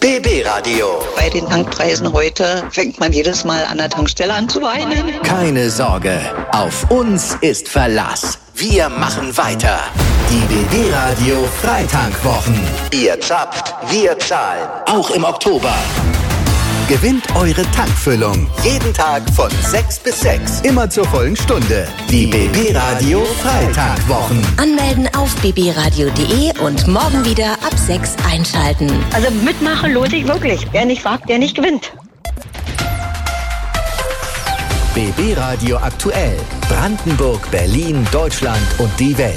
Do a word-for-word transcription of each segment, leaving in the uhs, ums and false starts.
B B-Radio. Bei den Tankpreisen heute fängt man jedes Mal an der Tankstelle an zu weinen. Keine Sorge, auf uns ist Verlass. Wir machen weiter. Die B B-Radio Freitankwwochen. Ihr zapft, wir zahlen. Auch im Oktober. Gewinnt eure Tankfüllung. Jeden Tag von sechs bis sechs. Immer zur vollen Stunde. Die B B-Radio Freitankwwochen. Anmelden auf b b radio punkt d e und morgen wieder ab sechs einschalten. Also mitmachen lohnt sich wirklich. Wer nicht wagt, der nicht gewinnt. B B-Radio aktuell. Brandenburg, Berlin, Deutschland und die Welt.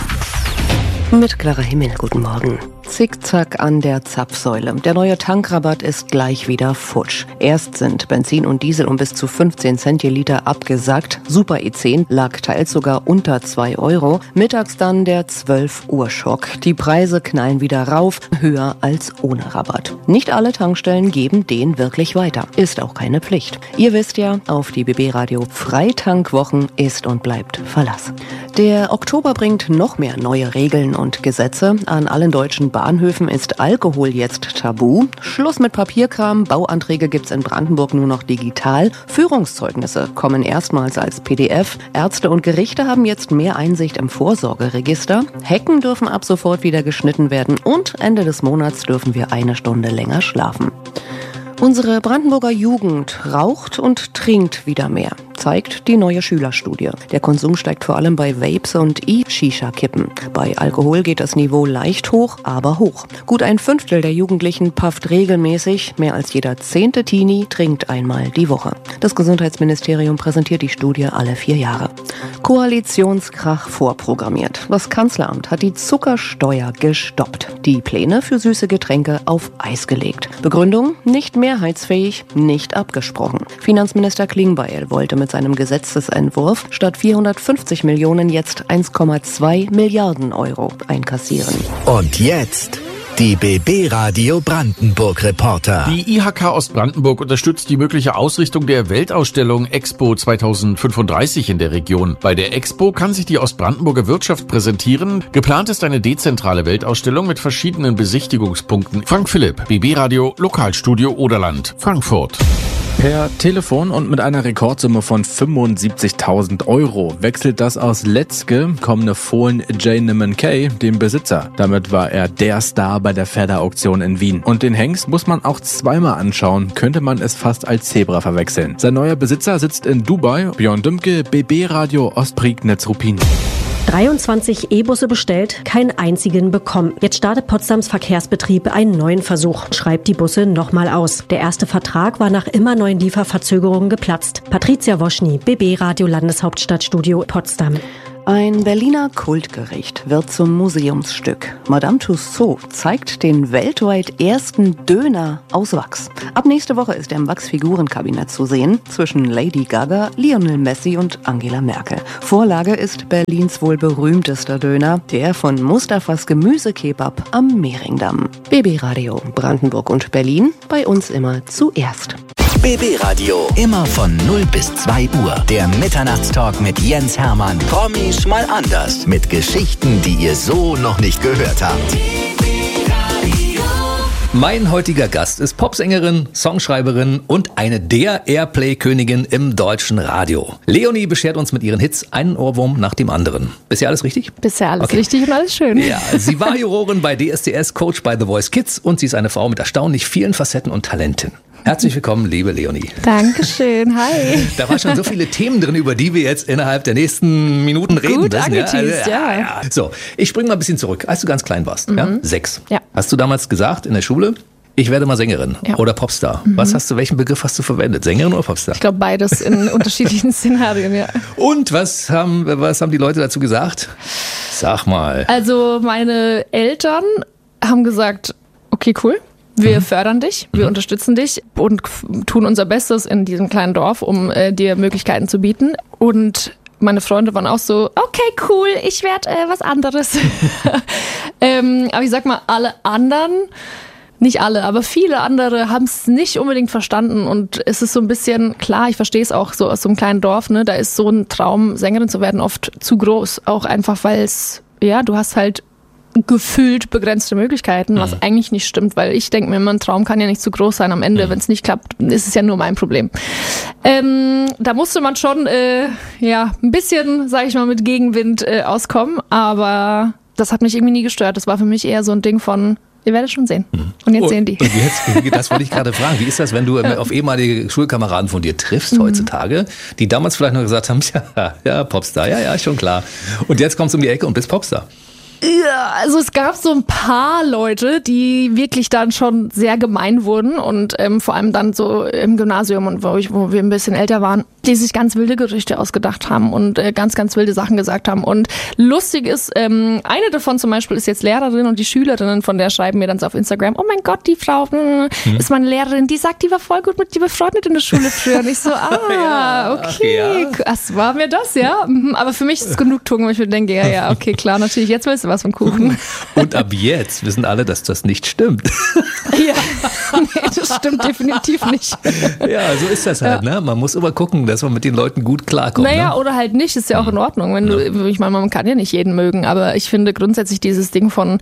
Mit Clara Himmel, guten Morgen. Zickzack an der Zapfsäule. Der neue Tankrabatt ist gleich wieder futsch. Erst sind Benzin und Diesel um bis zu fünfzehn Cent je Liter abgesackt. Super E zehn lag teils sogar unter zwei Euro. Mittags dann der zwölf Uhr Schock. Die Preise knallen wieder rauf, höher als ohne Rabatt. Nicht alle Tankstellen geben den wirklich weiter. Ist auch keine Pflicht. Ihr wisst ja, auf die B B-Radio Freitankwwochen ist und bleibt Verlass. Der Oktober bringt noch mehr neue Regeln und Gesetze. An allen deutschen Bahnhöfen ist Alkohol jetzt tabu. Schluss mit Papierkram. Bauanträge gibt's in Brandenburg nur noch digital. Führungszeugnisse kommen erstmals als P D F. Ärzte und Gerichte haben jetzt mehr Einsicht im Vorsorgeregister. Hecken dürfen ab sofort wieder geschnitten werden. Und Ende des Monats dürfen wir eine Stunde länger schlafen. Unsere Brandenburger Jugend raucht und trinkt wieder mehr, zeigt die neue Schülerstudie. Der Konsum steigt vor allem bei Vapes und E-Shisha-Kippen. Bei Alkohol geht das Niveau leicht hoch, aber hoch. Gut ein Fünftel der Jugendlichen pafft regelmäßig. Mehr als jeder zehnte Teenie trinkt einmal die Woche. Das Gesundheitsministerium präsentiert die Studie alle vier Jahre. Koalitionskrach vorprogrammiert. Das Kanzleramt hat die Zuckersteuer gestoppt. Die Pläne für süße Getränke auf Eis gelegt. Begründung: nicht mehrheitsfähig, nicht abgesprochen. Finanzminister Klingbeil wollte mit seinem Gesetzesentwurf statt vierhundertfünfzig Millionen jetzt eins Komma zwei Milliarden Euro einkassieren. Und jetzt die B B-Radio Brandenburg-Reporter. Die I H K Ostbrandenburg unterstützt die mögliche Ausrichtung der Weltausstellung Expo zweitausendfünfunddreißig in der Region. Bei der Expo kann sich die Ostbrandenburger Wirtschaft präsentieren. Geplant ist eine dezentrale Weltausstellung mit verschiedenen Besichtigungspunkten. Frank Philipp, B B-Radio, Lokalstudio Oderland, Frankfurt. Per Telefon und mit einer Rekordsumme von fünfundsiebzigtausend Euro wechselt das aus Letzke kommende Fohlen J. Nimon Kay dem Besitzer. Damit war er der Star bei der Pferdeauktion in Wien. Und den Hengst muss man auch zweimal anschauen, könnte man es fast als Zebra verwechseln. Sein neuer Besitzer sitzt in Dubai. Björn Dümke, B B-Radio Ostprignitz Ruppin. dreiundzwanzig E-Busse bestellt, keinen einzigen bekommen. Jetzt startet Potsdams Verkehrsbetrieb einen neuen Versuch, schreibt die Busse nochmal aus. Der erste Vertrag war nach immer neuen Lieferverzögerungen geplatzt. Patricia Woschny, B B-Radio Landeshauptstadtstudio Potsdam. Ein Berliner Kultgericht wird zum Museumsstück. Madame Tussauds zeigt den weltweit ersten Döner aus Wachs. Ab nächste Woche ist er im Wachsfigurenkabinett zu sehen, zwischen Lady Gaga, Lionel Messi und Angela Merkel. Vorlage ist Berlins wohl berühmtester Döner, der von Mustafas Gemüsekebab am Mehringdamm. B B-Radio Brandenburg und Berlin, bei uns immer zuerst. B B-Radio, immer von null bis zwei Uhr. Der Mitternachtstalk mit Jens Hermann. Promis mal anders. Mit Geschichten, die ihr so noch nicht gehört habt. Mein heutiger Gast ist Popsängerin, Songschreiberin und eine der Airplay-Königin im deutschen Radio. Leonie beschert uns mit ihren Hits einen Ohrwurm nach dem anderen. Bisher alles richtig? Bisher alles okay. richtig und alles schön. Ja, sie war Jurorin bei D S D S, Coach bei The Voice Kids und sie ist eine Frau mit erstaunlich vielen Facetten und Talenten. Herzlich willkommen, liebe Leonie. Dankeschön, hi. Da waren schon so viele Themen drin, über die wir jetzt innerhalb der nächsten Minuten reden Gut müssen. angeteased, ja, also, ja. ja, ja. So, ich springe mal ein bisschen zurück. Als du ganz klein warst, mhm. ja, sechs, ja. hast du damals gesagt in der Schule, ich werde mal Sängerin ja. oder Popstar. Mhm. Was hast du, welchen Begriff hast du verwendet? Sängerin oder Popstar? Ich glaube beides in unterschiedlichen Szenarien, ja. Und was haben, was haben die Leute dazu gesagt? Sag mal. Also meine Eltern haben gesagt, okay, cool. Wir mhm. fördern dich, wir mhm. unterstützen dich und tun unser Bestes in diesem kleinen Dorf, um äh, dir Möglichkeiten zu bieten. Und meine Freunde waren auch so, okay, cool, ich werde äh, was anderes. ähm, aber ich sag mal, alle anderen, nicht alle, aber viele andere haben es nicht unbedingt verstanden. Und es ist so ein bisschen, klar, ich verstehe es auch so aus so einem kleinen Dorf, ne, da ist so ein Traum, Sängerin zu werden, oft zu groß. Auch einfach, weil es, ja, du hast halt gefühlt begrenzte Möglichkeiten, was mhm. eigentlich nicht stimmt, weil ich denke mir immer, ein Traum kann ja nicht zu groß sein. Am Ende, mhm. wenn es nicht klappt, ist es ja nur mein Problem. Ähm, da musste man schon äh, ja ein bisschen, sag ich mal, mit Gegenwind äh, auskommen, aber das hat mich irgendwie nie gestört. Das war für mich eher so ein Ding von, ihr werdet schon sehen. Und jetzt oh, sehen die. Und jetzt, das wollte ich gerade fragen. Wie ist das, wenn du ja. auf ehemalige Schulkameraden von dir triffst mhm. heutzutage, die damals vielleicht noch gesagt haben, ja, ja, Popstar, ja, ja, schon klar. Und jetzt kommst du um die Ecke und bist Popstar. Ja, also es gab so ein paar Leute, die wirklich dann schon sehr gemein wurden und ähm, vor allem dann so im Gymnasium und wo, ich, wo wir ein bisschen älter waren, die sich ganz wilde Gerüchte ausgedacht haben und äh, ganz, ganz wilde Sachen gesagt haben. Und lustig ist, ähm, eine davon zum Beispiel ist jetzt Lehrerin und die Schülerinnen von der schreiben mir dann so auf Instagram, oh mein Gott, die Frau hm. ist meine Lehrerin, die sagt, die war voll gut mit dir befreundet in der Schule früher. Und ich so, ah, ja, okay, ja. Was war mir das, ja? Aber für mich ist es Genugtuung, wo ich mir denke, ja, ja, okay, klar, natürlich, jetzt willst du was vom Kuchen. Und ab jetzt wissen alle, dass das nicht stimmt. Ja, nee, das stimmt definitiv nicht. Ja, so ist das halt, ja. ne? Man muss immer gucken, dass man mit den Leuten gut klarkommt. Naja, ne? oder halt nicht, ist ja auch in Ordnung. Wenn du, ja. ich meine, man kann ja nicht jeden mögen, aber ich finde grundsätzlich dieses Ding von,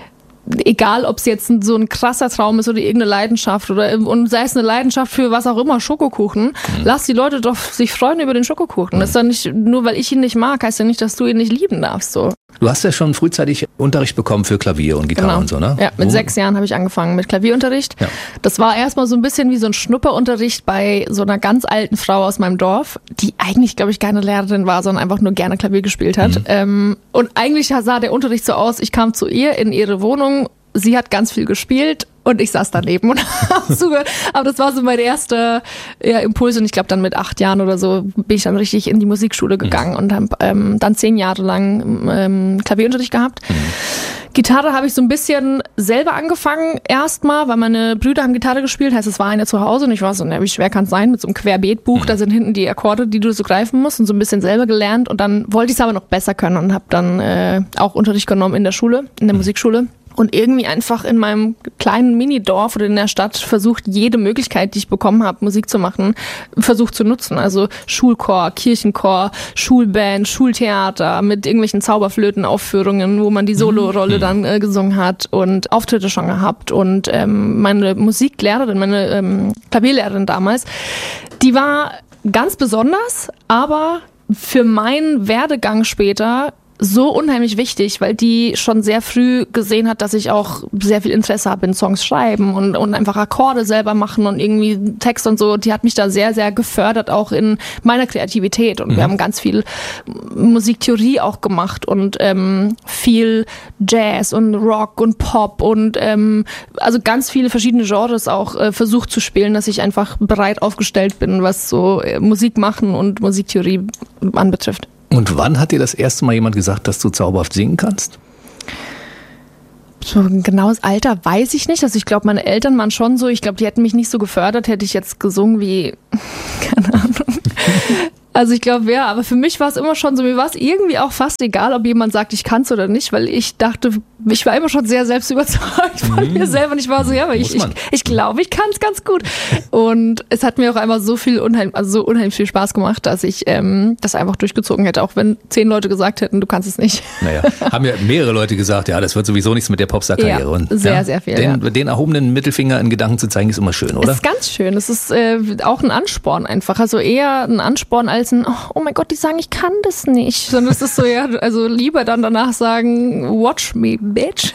egal ob es jetzt so ein krasser Traum ist oder irgendeine Leidenschaft oder und sei es eine Leidenschaft für was auch immer, Schokokuchen, mhm. lass die Leute doch sich freuen über den Schokokuchen. Das ist dann nicht, nur weil ich ihn nicht mag, heißt ja nicht, dass du ihn nicht lieben darfst. So. Du hast ja schon frühzeitig Unterricht bekommen für Klavier und Gitarre genau. und so, ne? Ja, mit Wo? sechs Jahren habe ich angefangen mit Klavierunterricht. Ja. Das war erstmal so ein bisschen wie so ein Schnupperunterricht bei so einer ganz alten Frau aus meinem Dorf, die eigentlich, glaube ich, keine Lehrerin war, sondern einfach nur gerne Klavier gespielt hat. Mhm. Ähm, und eigentlich sah der Unterricht so aus, ich kam zu ihr in ihre Wohnung, sie hat ganz viel gespielt und ich saß daneben und habe zugehört. Aber das war so mein erster ja, Impuls und ich glaube dann mit acht Jahren oder so bin ich dann richtig in die Musikschule gegangen mhm. und habe ähm, dann zehn Jahre lang ähm, Klavierunterricht gehabt. Mhm. Gitarre habe ich so ein bisschen selber angefangen erstmal, weil meine Brüder haben Gitarre gespielt, heißt es war einer zu Hause und ich war so, na, wie schwer kann es sein, mit so einem Querbeetbuch, mhm. da sind hinten die Akkorde, die du so greifen musst und so ein bisschen selber gelernt und dann wollte ich es aber noch besser können und habe dann äh, auch Unterricht genommen in der Schule, in der mhm. Musikschule. Und irgendwie einfach in meinem kleinen Minidorf oder in der Stadt versucht, jede Möglichkeit, die ich bekommen habe, Musik zu machen, versucht zu nutzen. Also Schulchor, Kirchenchor, Schulband, Schultheater mit irgendwelchen Zauberflötenaufführungen, wo man die Solorolle dann äh, gesungen hat und Auftritte schon gehabt. Und ähm, meine Musiklehrerin, meine ähm, Klavierlehrerin damals, die war ganz besonders, aber für meinen Werdegang später so unheimlich wichtig, weil die schon sehr früh gesehen hat, dass ich auch sehr viel Interesse habe in Songs schreiben und, und einfach Akkorde selber machen und irgendwie Text und so. Die hat mich da sehr, sehr gefördert, auch in meiner Kreativität. Und mhm. wir haben ganz viel Musiktheorie auch gemacht und ähm, viel Jazz und Rock und Pop und ähm, also ganz viele verschiedene Genres auch äh, versucht zu spielen, dass ich einfach breit aufgestellt bin, was so äh, Musik machen und Musiktheorie anbetrifft. Und wann hat dir das erste Mal jemand gesagt, dass du zauberhaft singen kannst? So ein genaues Alter weiß ich nicht. Also ich glaube, meine Eltern waren schon so, ich glaube, die hätten mich nicht so gefördert, hätte ich jetzt gesungen wie, keine Ahnung. Also ich glaube, ja, aber für mich war es immer schon so, mir war es irgendwie auch fast egal, ob jemand sagt, ich kann es oder nicht, weil ich dachte, ich war immer schon sehr selbst überzeugt von mm. mir selber und ich war so, ja, aber ich, ich, ich glaube, ich kann es ganz gut. Und es hat mir auch einmal so viel unheimlich, also so unheimlich viel Spaß gemacht, dass ich ähm, das einfach durchgezogen hätte, auch wenn zehn Leute gesagt hätten, du kannst es nicht. Naja, haben ja mehrere Leute gesagt, ja, das wird sowieso nichts mit der Popstar-Karriere. Ja, und, sehr, ja, sehr viel. Den, ja. den erhobenen Mittelfinger in Gedanken zu zeigen, ist immer schön, oder? Es ist ganz schön. Es ist äh, auch ein Ansporn einfach. Also eher ein Ansporn als ein, oh mein Gott, die sagen, ich kann das nicht. Sondern es ist so, ja, also lieber dann danach sagen, watch me, bitch.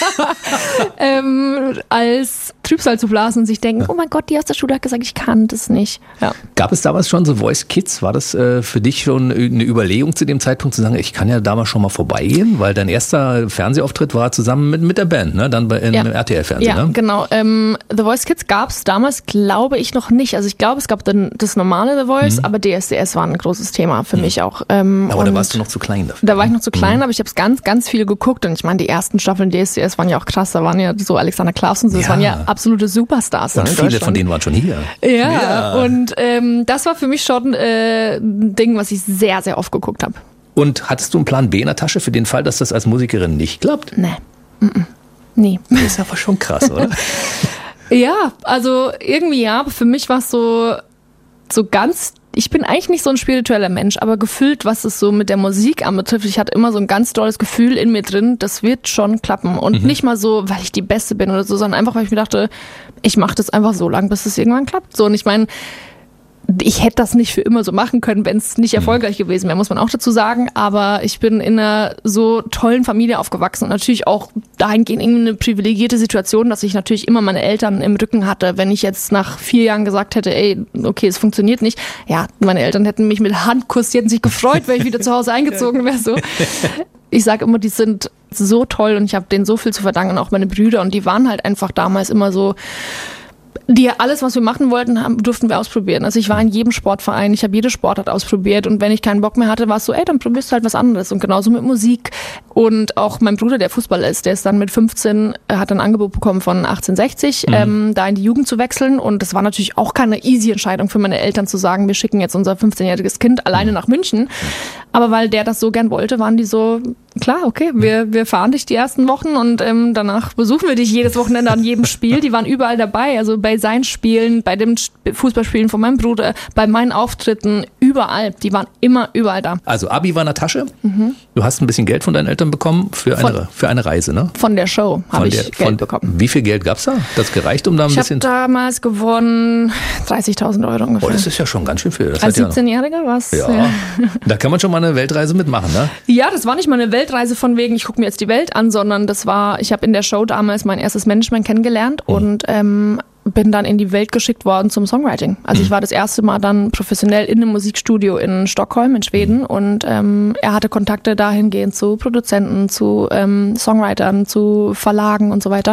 ähm, als Trübsal zu blasen und sich denken, oh mein Gott, die aus der Schule hat gesagt, ich kann das nicht. Ja. Gab es damals schon so Voice Kids? War das äh, für dich schon eine Überlegung zu dem Zeitpunkt zu sagen, ich kann ja damals schon mal vorbeigehen? Weil dein erster Fernsehauftritt war zusammen mit, mit der Band, ne? Dann bei, in ja. R T L-Fernsehen. Ja, ne? genau. Ähm, The Voice Kids gab es damals, glaube ich, noch nicht. Also ich glaube, es gab dann das normale The Voice, mhm. aber D S D S war ein großes Thema für mhm. mich auch. Ähm, aber da warst du noch zu klein dafür. Da war ich noch zu klein, mhm. aber ich habe es ganz, ganz viel geguckt. Und ich meine, die ersten Staffeln D S D S waren ja auch krass. Da waren ja so Alexander Klaas und so, das ja. waren ja absolute Superstars. Und viele von denen waren schon hier. Ja, ja. und ähm, das war für mich schon äh, ein Ding, was ich sehr, sehr oft geguckt habe. Und hattest du einen Plan B in der Tasche für den Fall, dass das als Musikerin nicht klappt? Nee. Mm-mm. Nie. Das ist aber schon krass, oder? Ja, also irgendwie ja, aber für mich war es so, so ganz ich bin eigentlich nicht so ein spiritueller Mensch, aber gefühlt, was es so mit der Musik anbetrifft, ich hatte immer so ein ganz tolles Gefühl in mir drin, das wird schon klappen. Und mhm. nicht mal so, weil ich die Beste bin oder so, sondern einfach, weil ich mir dachte, ich mache das einfach so lang, bis es irgendwann klappt. So, und ich meine, ich hätte das nicht für immer so machen können, wenn es nicht erfolgreich gewesen wäre, muss man auch dazu sagen. Aber ich bin in einer so tollen Familie aufgewachsen und natürlich auch dahingehend eine privilegierte Situation, dass ich natürlich immer meine Eltern im Rücken hatte. Wenn ich jetzt nach vier Jahren gesagt hätte, ey, okay, es funktioniert nicht, ja, meine Eltern hätten mich mit Handkuss, die hätten sich gefreut, wenn ich wieder zu Hause eingezogen wäre. So. Ich sage immer, die sind so toll und ich habe denen so viel zu verdanken, auch meine Brüder. Und die waren halt einfach damals immer so, die alles, was wir machen wollten, haben, durften wir ausprobieren. Also ich war in jedem Sportverein, ich habe jede Sportart ausprobiert und wenn ich keinen Bock mehr hatte, war es so, ey, dann probierst du halt was anderes. Und genauso mit Musik. Und auch mein Bruder, der Fußballer ist, der ist dann mit fünfzehn, hat ein Angebot bekommen von achtzehnhundertsechzig, mhm. ähm, da in die Jugend zu wechseln. Und das war natürlich auch keine easy Entscheidung für meine Eltern zu sagen, wir schicken jetzt unser fünfzehnjähriges Kind alleine nach München. Aber weil der das so gern wollte, waren die so, klar, okay, wir, wir fahren dich die ersten Wochen und ähm, danach besuchen wir dich jedes Wochenende an jedem Spiel. Die waren überall dabei, also bei seinen Spielen, bei dem Fußballspielen von meinem Bruder, bei meinen Auftritten, überall. Die waren immer überall da. Also Abi war in der Tasche. Mhm. Du hast ein bisschen Geld von deinen Eltern bekommen für eine, von, für eine Reise, ne? Von der Show habe ich der, Geld von, bekommen. Wie viel Geld gab's da? Das gereicht, um da ein ich bisschen... Ich habe damals gewonnen dreißigtausend Euro ungefähr. Oh, das ist ja schon ganz schön viel. Das Als siebzehnjähriger war es. Ja. ja. Da kann man schon mal eine Weltreise mitmachen, ne? Ja, das war nicht mal eine Weltreise von wegen, ich gucke mir jetzt die Welt an, sondern das war, ich habe in der Show damals mein erstes Management kennengelernt mhm. und ähm, bin dann in die Welt geschickt worden zum Songwriting. Also ich war das erste Mal dann professionell in einem Musikstudio in Stockholm in Schweden und ähm, er hatte Kontakte dahingehend zu Produzenten, zu ähm, Songwritern, zu Verlagen und so weiter.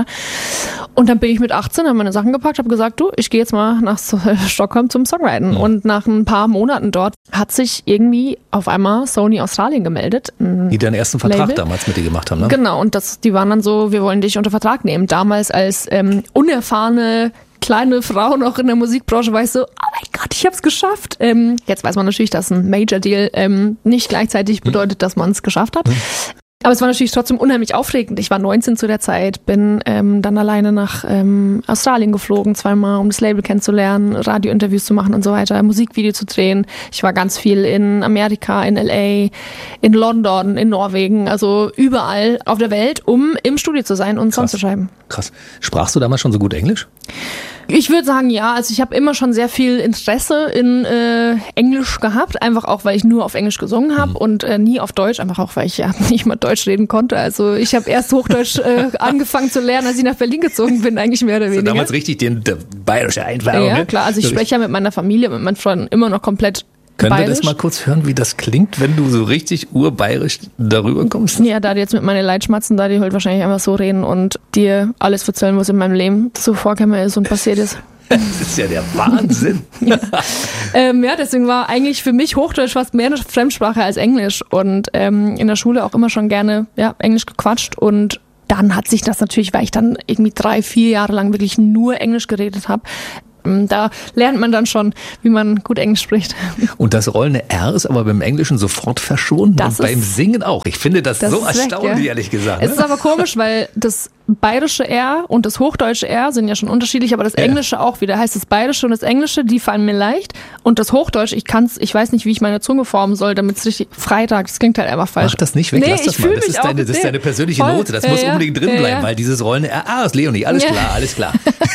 Und dann bin ich mit achtzehn, habe meine Sachen gepackt, habe gesagt, du, ich gehe jetzt mal nach Stockholm zum Songwriten. Mhm. Und nach ein paar Monaten dort hat sich irgendwie auf einmal Sony Australien gemeldet. Die deinen ersten Vertrag Label. damals mit dir gemacht haben, ne? Genau, und das, die waren dann so, wir wollen dich unter Vertrag nehmen. Damals als ähm, unerfahrene kleine Frau noch in der Musikbranche war ich so, oh mein Gott, ich hab's geschafft. Ähm, jetzt weiß man natürlich, dass ein Major Deal ähm, nicht gleichzeitig bedeutet, dass man es geschafft hat. Aber es war natürlich trotzdem unheimlich aufregend. Ich war neunzehn zu der Zeit, bin ähm, dann alleine nach ähm, Australien geflogen, zweimal, um das Label kennenzulernen, Radiointerviews zu machen und so weiter, Musikvideo zu drehen. Ich war ganz viel in Amerika, in L A, in London, in Norwegen, also überall auf der Welt, um im Studio zu sein und Songs zu schreiben. Krass. Sprachst du damals schon so gut Englisch? Ich würde sagen, ja. Also ich habe immer schon sehr viel Interesse in äh, Englisch gehabt, einfach auch, weil ich nur auf Englisch gesungen habe mhm. und äh, nie auf Deutsch, einfach auch, weil ich ja nicht mal Deutsch reden konnte. Also ich habe erst Hochdeutsch äh, angefangen zu lernen, als ich nach Berlin gezogen bin, eigentlich mehr oder weniger. Also damals richtig den, der bayerische Einfärbung. Ja, klar. Also ich spreche ja mit meiner Familie, mit meinen Freunden immer noch komplett Können bayerisch. wir das mal kurz hören, wie das klingt, wenn du so richtig urbayerisch darüber kommst? Ja, da die jetzt mit meinen Leitschmatzen, da die halt wahrscheinlich einfach so reden und dir alles erzählen, was in meinem Leben so vorgekommen ist und passiert ist. Das ist ja der Wahnsinn. ja. Ähm, ja, deswegen war eigentlich für mich Hochdeutsch fast mehr eine Fremdsprache als Englisch und ähm, in der Schule auch immer schon gerne ja, Englisch gequatscht und dann hat sich das natürlich, weil ich dann irgendwie drei, vier Jahre lang wirklich nur Englisch geredet habe, da lernt man dann schon, wie man gut Englisch spricht. Und das rollende R ist aber beim Englischen sofort verschwunden das und beim Singen auch. Ich finde das, das so erstaunlich, ja. ehrlich gesagt. Es ne? ist aber komisch, weil das bayerische R und das hochdeutsche R sind ja schon unterschiedlich, aber das ja. Englische auch wieder. Heißt das bayerische und das Englische, die fallen mir leicht. Und das Hochdeutsche, ich kann's, ich weiß nicht, wie ich meine Zunge formen soll, damit es richtig Freitag, das klingt halt einfach falsch. Mach das nicht weg, nee, lass das mal. Das ist, deine, das ist deine persönliche Voll. Note, das ja, muss ja. unbedingt drin ja, bleiben, ja. weil dieses rollende R, ah, ist Leonie, alles ja. klar, alles klar.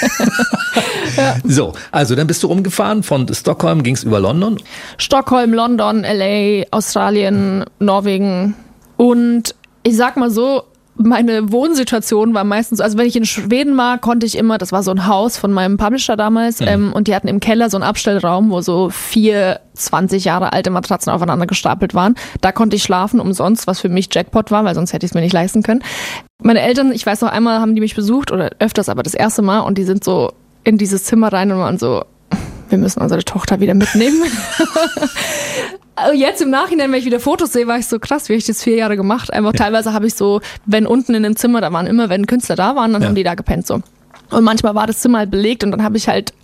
ja. So, also dann bist du rumgefahren, von Stockholm ging's über London. Stockholm, London, L A, Australien, Norwegen und ich sag mal so, meine Wohnsituation war meistens, also wenn ich in Schweden war, konnte ich immer, das war so ein Haus von meinem Publisher damals, mhm. ähm, und die hatten im Keller so einen Abstellraum, wo so vier zwanzig Jahre alte Matratzen aufeinander gestapelt waren. Da konnte ich schlafen umsonst, was für mich Jackpot war, weil sonst hätte ich es mir nicht leisten können. Meine Eltern, ich weiß noch einmal, haben die mich besucht oder öfters, aber das erste Mal und die sind so in dieses Zimmer rein und waren so, wir müssen unsere Tochter wieder mitnehmen. Jetzt im Nachhinein, wenn ich wieder Fotos sehe, war ich so krass, wie habe ich das vier Jahre gemacht. Einfach ja. teilweise habe ich so, wenn unten in dem Zimmer, da waren immer, wenn Künstler da waren, dann ja. haben die da gepennt so. Und manchmal war das Zimmer halt belegt und dann habe ich halt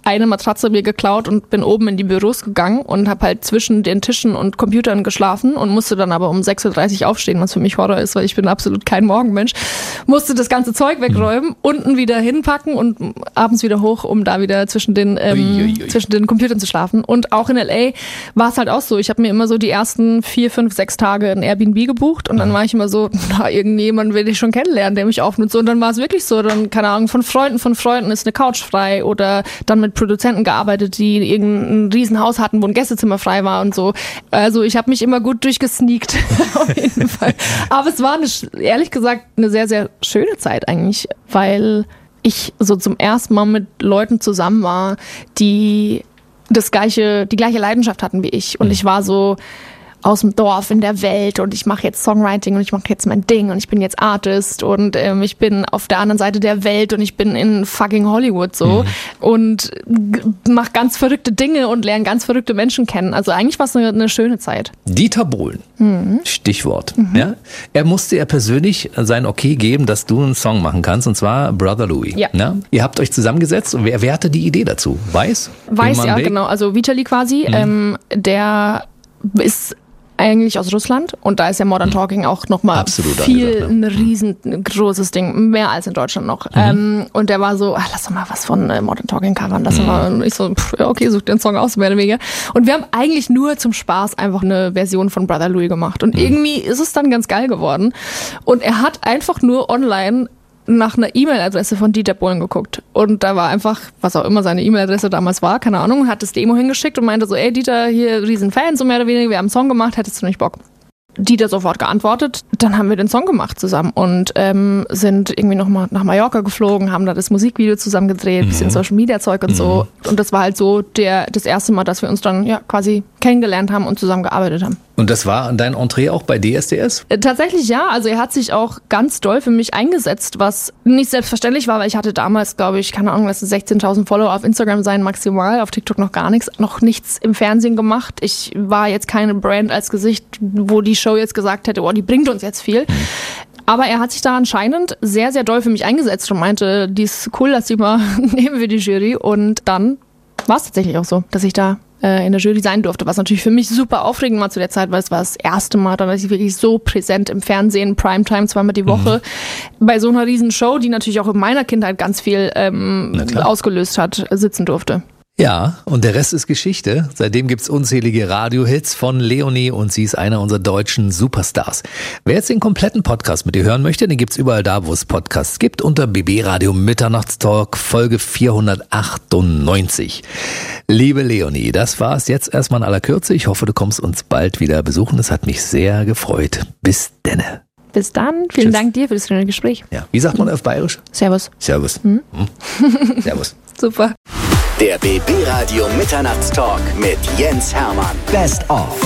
eine Matratze mir geklaut und bin oben in die Büros gegangen und habe halt zwischen den Tischen und Computern geschlafen und musste dann aber um sechs Uhr dreißig aufstehen, was für mich Horror ist, weil ich bin absolut kein Morgenmensch. Musste das ganze Zeug wegräumen, mhm. unten wieder hinpacken und abends wieder hoch, um da wieder zwischen den ähm, ui, ui, ui. zwischen den Computern zu schlafen. Und auch in L A war es halt auch so. Ich habe mir immer so die ersten vier, fünf, sechs Tage ein Airbnb gebucht und dann war ich immer so, na, irgendjemanden will ich schon kennenlernen, der mich aufnimmt. So, und dann war es wirklich so, dann, keine Ahnung, von Freunden von Freunden ist eine Couch frei oder dann mit Produzenten gearbeitet, die irgendein Riesenhaus hatten, wo ein Gästezimmer frei war und so. Also ich habe mich immer gut durchgesneakt, auf jeden Fall. Aber es war eine, ehrlich gesagt eine sehr, sehr schöne Zeit eigentlich, weil ich so zum ersten Mal mit Leuten zusammen war, die das gleiche, die gleiche Leidenschaft hatten wie ich. Und ich war so aus dem Dorf in der Welt und ich mache jetzt Songwriting und ich mache jetzt mein Ding und ich bin jetzt Artist und ähm, ich bin auf der anderen Seite der Welt und ich bin in fucking Hollywood so mhm. und mache ganz verrückte Dinge und lerne ganz verrückte Menschen kennen. Also eigentlich war es eine, eine schöne Zeit. Dieter Bohlen, mhm. Stichwort. Mhm. Ja? Er musste ja persönlich sein Okay geben, dass du einen Song machen kannst, und zwar Brother Louie. Ja. Ja? Ihr habt euch zusammengesetzt und wer, wer hatte die Idee dazu? Weiß? Weiß, ja, genau. Also Vitali quasi, mhm. ähm, der ist eigentlich aus Russland und da ist ja Modern Talking auch nochmal viel, gesagt, ja. ein riesengroßes Ding, mehr als in Deutschland noch. Mhm. Ähm, und der war so, ach, lass doch mal was von äh, Modern Talking covern, lass doch mhm. mal. Und ich so, pff, okay, such den Song aus, mehr oder weniger. Und wir haben eigentlich nur zum Spaß einfach eine Version von Brother Louie gemacht und mhm. irgendwie ist es dann ganz geil geworden. Und er hat einfach nur online nach einer E-Mail-Adresse von Dieter Bohlen geguckt. Und da war einfach, was auch immer seine E-Mail-Adresse damals war, keine Ahnung, hat das Demo hingeschickt und meinte so, ey Dieter, hier riesen Fan, so mehr oder weniger, wir haben einen Song gemacht, hättest du nicht Bock? Dieter sofort geantwortet, dann haben wir den Song gemacht zusammen und ähm, sind irgendwie nochmal nach Mallorca geflogen, haben da das Musikvideo zusammen gedreht, mhm. bisschen Social-Media-Zeug und mhm. so. Und das war halt so der das erste Mal, dass wir uns dann ja quasi kennengelernt haben und zusammen gearbeitet haben. Und das war dein Entree auch bei D S D S? Äh, tatsächlich ja, also er hat sich auch ganz doll für mich eingesetzt, was nicht selbstverständlich war, weil ich hatte damals, glaube ich, keine Ahnung, lass es sechzehntausend Follower auf Instagram sein, maximal, auf TikTok noch gar nichts, noch nichts im Fernsehen gemacht. Ich war jetzt keine Brand als Gesicht, wo die Show jetzt gesagt hätte, oh, die bringt uns jetzt viel. Aber er hat sich da anscheinend sehr, sehr doll für mich eingesetzt und meinte, die ist cool, dass die mal nehmen wir die Jury. Und dann war es tatsächlich auch so, dass ich da in der Jury sein durfte, was natürlich für mich super aufregend war zu der Zeit, weil es war das erste Mal, dass ich wirklich so präsent im Fernsehen, Primetime, zweimal die Woche, mhm. bei so einer riesen Show, die natürlich auch in meiner Kindheit ganz viel ähm, ausgelöst hat, sitzen durfte. Ja, und der Rest ist Geschichte. Seitdem gibt's unzählige Radiohits von Leonie und sie ist einer unserer deutschen Superstars. Wer jetzt den kompletten Podcast mit ihr hören möchte, den gibt's überall da, wo es Podcasts gibt, unter B B Radio Mitternachtstalk Folge vierhundertachtundneunzig. Liebe Leonie, das war's jetzt erstmal in aller Kürze. Ich hoffe, du kommst uns bald wieder besuchen. Es hat mich sehr gefreut. Bis denne. Bis dann. Vielen Tschüss. Dank dir für das schöne Gespräch. Ja. Wie sagt man auf Bayerisch? Servus. Servus. Mhm. Mhm. Servus. Super. Der B B Radio Mitternachtstalk mit Jens Hermann. Best of.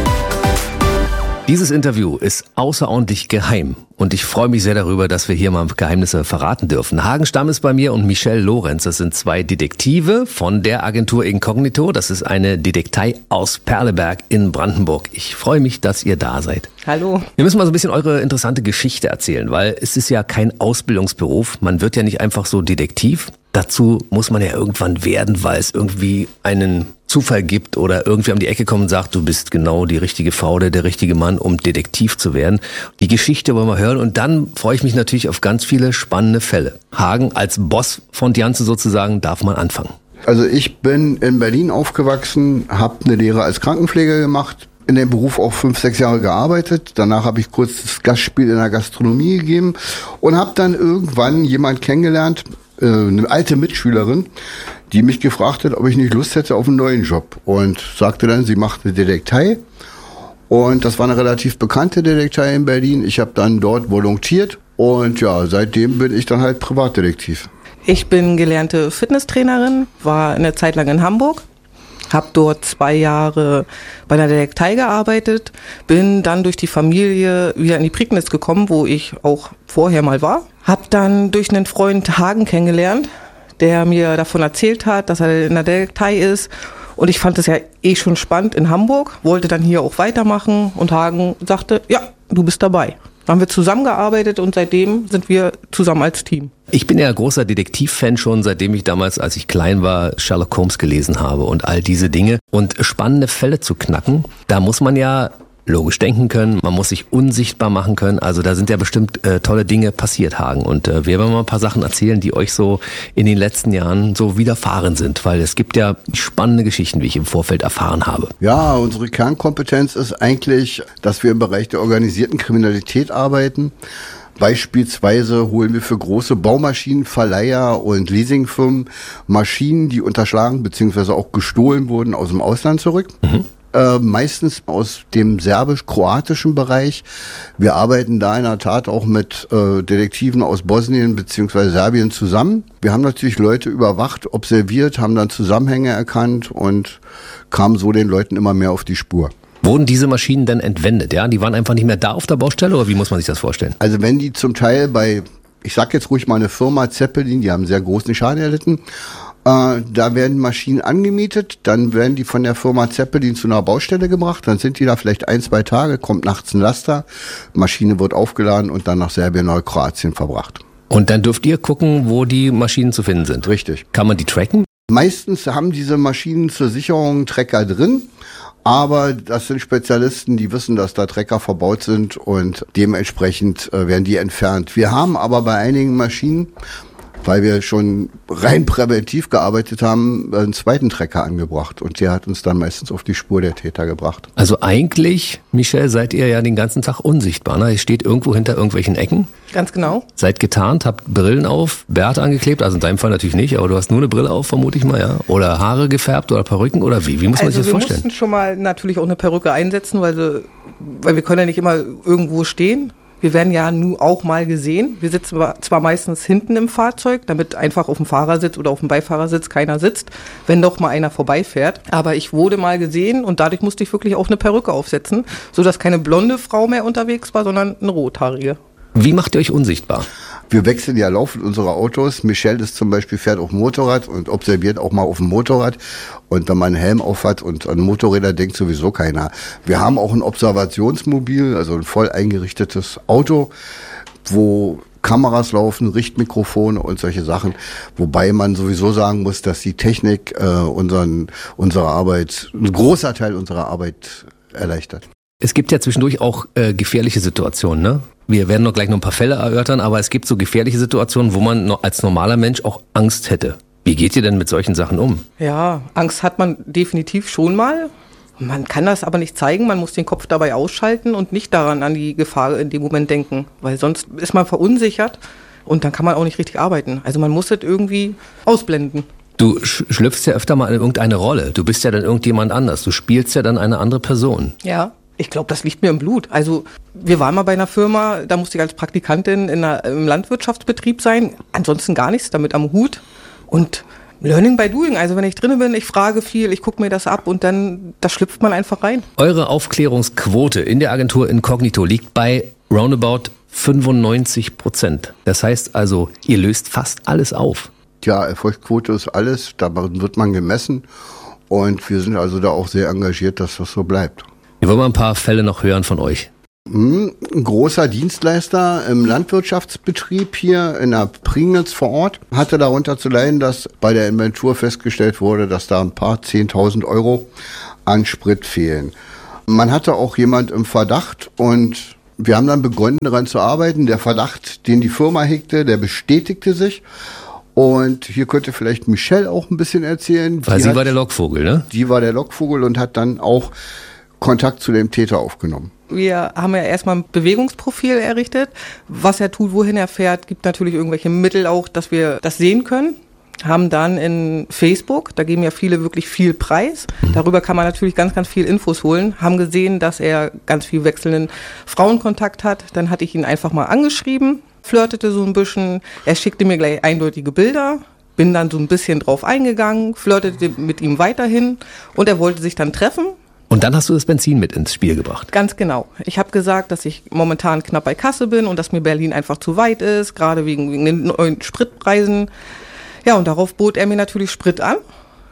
Dieses Interview ist außerordentlich geheim und ich freue mich sehr darüber, dass wir hier mal Geheimnisse verraten dürfen. Hagen Stamm ist bei mir und Michelle Lorenz, das sind zwei Detektive von der Agentur Inkognito. Das ist eine Detektei aus Perleberg in Brandenburg. Ich freue mich, dass ihr da seid. Hallo. Wir müssen mal so ein bisschen eure interessante Geschichte erzählen, weil es ist ja kein Ausbildungsberuf. Man wird ja nicht einfach so Detektiv. Dazu muss man ja irgendwann werden, weil es irgendwie einen Zufall gibt oder irgendwie um die Ecke kommt und sagt, du bist genau die richtige Frau oder der richtige Mann, um Detektiv zu werden. Die Geschichte wollen wir hören und dann freue ich mich natürlich auf ganz viele spannende Fälle. Hagen, als Boss von Janssen sozusagen, darf man anfangen. Also ich bin in Berlin aufgewachsen, habe eine Lehre als Krankenpfleger gemacht, in dem Beruf auch fünf, sechs Jahre gearbeitet. Danach habe ich kurz das Gastspiel in der Gastronomie gegeben und habe dann irgendwann jemanden kennengelernt, eine alte Mitschülerin, die mich gefragt hat, ob ich nicht Lust hätte auf einen neuen Job und sagte dann, sie macht eine Detektei und das war eine relativ bekannte Detektei in Berlin. Ich habe dann dort volontiert und ja, seitdem bin ich dann halt Privatdetektiv. Ich bin gelernte Fitnesstrainerin, war eine Zeit lang in Hamburg, habe dort zwei Jahre bei einer Detektei gearbeitet, bin dann durch die Familie wieder in die Prignitz gekommen, wo ich auch vorher mal war. Hab dann durch einen Freund Hagen kennengelernt, der mir davon erzählt hat, dass er in der Detektei ist. Und ich fand das ja eh schon spannend in Hamburg, wollte dann hier auch weitermachen und Hagen sagte, ja, du bist dabei. haben wir zusammengearbeitet und seitdem sind wir zusammen als Team. Ich bin ja großer Detektiv-Fan schon, seitdem ich damals, als ich klein war, Sherlock Holmes gelesen habe und all diese Dinge. Und spannende Fälle zu knacken, da muss man ja logisch denken können, man muss sich unsichtbar machen können. Also da sind ja bestimmt äh, tolle Dinge passiert, Hagen. Und äh, wir werden mal ein paar Sachen erzählen, die euch so in den letzten Jahren so widerfahren sind. Weil es gibt ja spannende Geschichten, wie ich im Vorfeld erfahren habe. Ja, unsere Kernkompetenz ist eigentlich, dass wir im Bereich der organisierten Kriminalität arbeiten. Beispielsweise holen wir für große Baumaschinenverleiher und Leasingfirmen Maschinen, die unterschlagen bzw. auch gestohlen wurden, aus dem Ausland zurück. Mhm. Äh, meistens aus dem serbisch-kroatischen Bereich. Wir arbeiten da in der Tat auch mit äh, Detektiven aus Bosnien bzw. Serbien zusammen. Wir haben natürlich Leute überwacht, observiert, haben dann Zusammenhänge erkannt und kamen so den Leuten immer mehr auf die Spur. Wurden diese Maschinen denn entwendet? Ja, die waren einfach nicht mehr da auf der Baustelle oder wie muss man sich das vorstellen? Also wenn die zum Teil bei, ich sag jetzt ruhig mal eine Firma Zeppelin, die haben sehr großen Schaden erlitten, Äh, da werden Maschinen angemietet, dann werden die von der Firma Zeppelin zu einer Baustelle gebracht, dann sind die da vielleicht ein, zwei Tage, kommt nachts ein Laster, Maschine wird aufgeladen und dann nach Serbien oder Kroatien verbracht. Und dann dürft ihr gucken, wo die Maschinen zu finden sind? Richtig. Kann man die tracken? Meistens haben diese Maschinen zur Sicherung Trecker drin, aber das sind Spezialisten, die wissen, dass da Trecker verbaut sind und dementsprechend äh, werden die entfernt. Wir haben aber bei einigen Maschinen, weil wir schon rein präventiv gearbeitet haben, einen zweiten Trecker angebracht. Und der hat uns dann meistens auf die Spur der Täter gebracht. Also eigentlich, Michelle, seid ihr ja den ganzen Tag unsichtbar. Ne? Ihr steht irgendwo hinter irgendwelchen Ecken. Ganz genau. Seid getarnt, habt Brillen auf, Bärte angeklebt. Also in deinem Fall natürlich nicht, aber du hast nur eine Brille auf, vermute ich mal, ja? Oder Haare gefärbt oder Perücken oder wie? Wie muss man also sich das vorstellen? Wir mussten schon mal natürlich auch eine Perücke einsetzen, weil, sie, weil wir können ja nicht immer irgendwo stehen. Wir werden ja nun auch mal gesehen. Wir sitzen zwar meistens hinten im Fahrzeug, damit einfach auf dem Fahrersitz oder auf dem Beifahrersitz keiner sitzt, wenn doch mal einer vorbeifährt. Aber ich wurde mal gesehen und dadurch musste ich wirklich auch eine Perücke aufsetzen, sodass keine blonde Frau mehr unterwegs war, sondern eine rothaarige. Wie macht ihr euch unsichtbar? Wir wechseln ja laufend unsere Autos. Michelle ist zum Beispiel, fährt auf dem Motorrad und observiert auch mal auf dem Motorrad. Und wenn man einen Helm auf hat und an Motorräder denkt sowieso keiner. Wir haben auch ein Observationsmobil, also ein voll eingerichtetes Auto, wo Kameras laufen, Richtmikrofone und solche Sachen. Wobei man sowieso sagen muss, dass die Technik äh, unseren, unsere Arbeit, ein großer Teil unserer Arbeit erleichtert. Es gibt ja zwischendurch auch äh, gefährliche Situationen, ne? Wir werden noch gleich noch ein paar Fälle erörtern, aber es gibt so gefährliche Situationen, wo man noch als normaler Mensch auch Angst hätte. Wie geht ihr denn mit solchen Sachen um? Ja, Angst hat man definitiv schon mal. Man kann das aber nicht zeigen, man muss den Kopf dabei ausschalten und nicht daran an die Gefahr in dem Moment denken, weil sonst ist man verunsichert und dann kann man auch nicht richtig arbeiten. Also man muss das irgendwie ausblenden. Du sch- schlüpfst ja öfter mal in irgendeine Rolle. Du bist ja dann irgendjemand anders. Du spielst ja dann eine andere Person. Ja. Ich glaube, das liegt mir im Blut. Also wir waren mal bei einer Firma, da musste ich als Praktikantin in einer, im Landwirtschaftsbetrieb sein. Ansonsten gar nichts damit am Hut. Und Learning by Doing. Also wenn ich drin bin, ich frage viel, ich gucke mir das ab und dann, da schlüpft man einfach rein. Eure Aufklärungsquote in der Agentur Incognito liegt bei roundabout fünfundneunzig Prozent. Das heißt also, ihr löst fast alles auf. Ja, Erfolgsquote ist alles, da wird man gemessen. Und wir sind also da auch sehr engagiert, dass das so bleibt. Wir wollen mal ein paar Fälle noch hören von euch. Ein großer Dienstleister im Landwirtschaftsbetrieb hier in der Prignitz vor Ort hatte darunter zu leiden, dass bei der Inventur festgestellt wurde, dass da ein paar zehntausend Euro an Sprit fehlen. Man hatte auch jemand im Verdacht und wir haben dann begonnen daran zu arbeiten. Der Verdacht, den die Firma hegte, der bestätigte sich. Und hier könnte vielleicht Michelle auch ein bisschen erzählen. Weil die sie hat, war der Lockvogel, ne? Die war der Lockvogel und hat dann auch Kontakt zu dem Täter aufgenommen. Wir haben ja erstmal ein Bewegungsprofil errichtet. Was er tut, wohin er fährt, gibt natürlich irgendwelche Mittel auch, dass wir das sehen können. Haben dann in Facebook, da geben ja viele wirklich viel Preis. Darüber kann man natürlich ganz, ganz viel Infos holen. Haben gesehen, dass er ganz viel wechselnden Frauenkontakt hat. Dann hatte ich ihn einfach mal angeschrieben, flirtete so ein bisschen. Er schickte mir gleich eindeutige Bilder. Bin dann so ein bisschen drauf eingegangen, flirtete mit ihm weiterhin und er wollte sich dann treffen. Und dann hast du das Benzin mit ins Spiel gebracht. Ganz genau. Ich habe gesagt, dass ich momentan knapp bei Kasse bin und dass mir Berlin einfach zu weit ist, gerade wegen, wegen den neuen Spritpreisen. Ja, und darauf bot er mir natürlich Sprit an.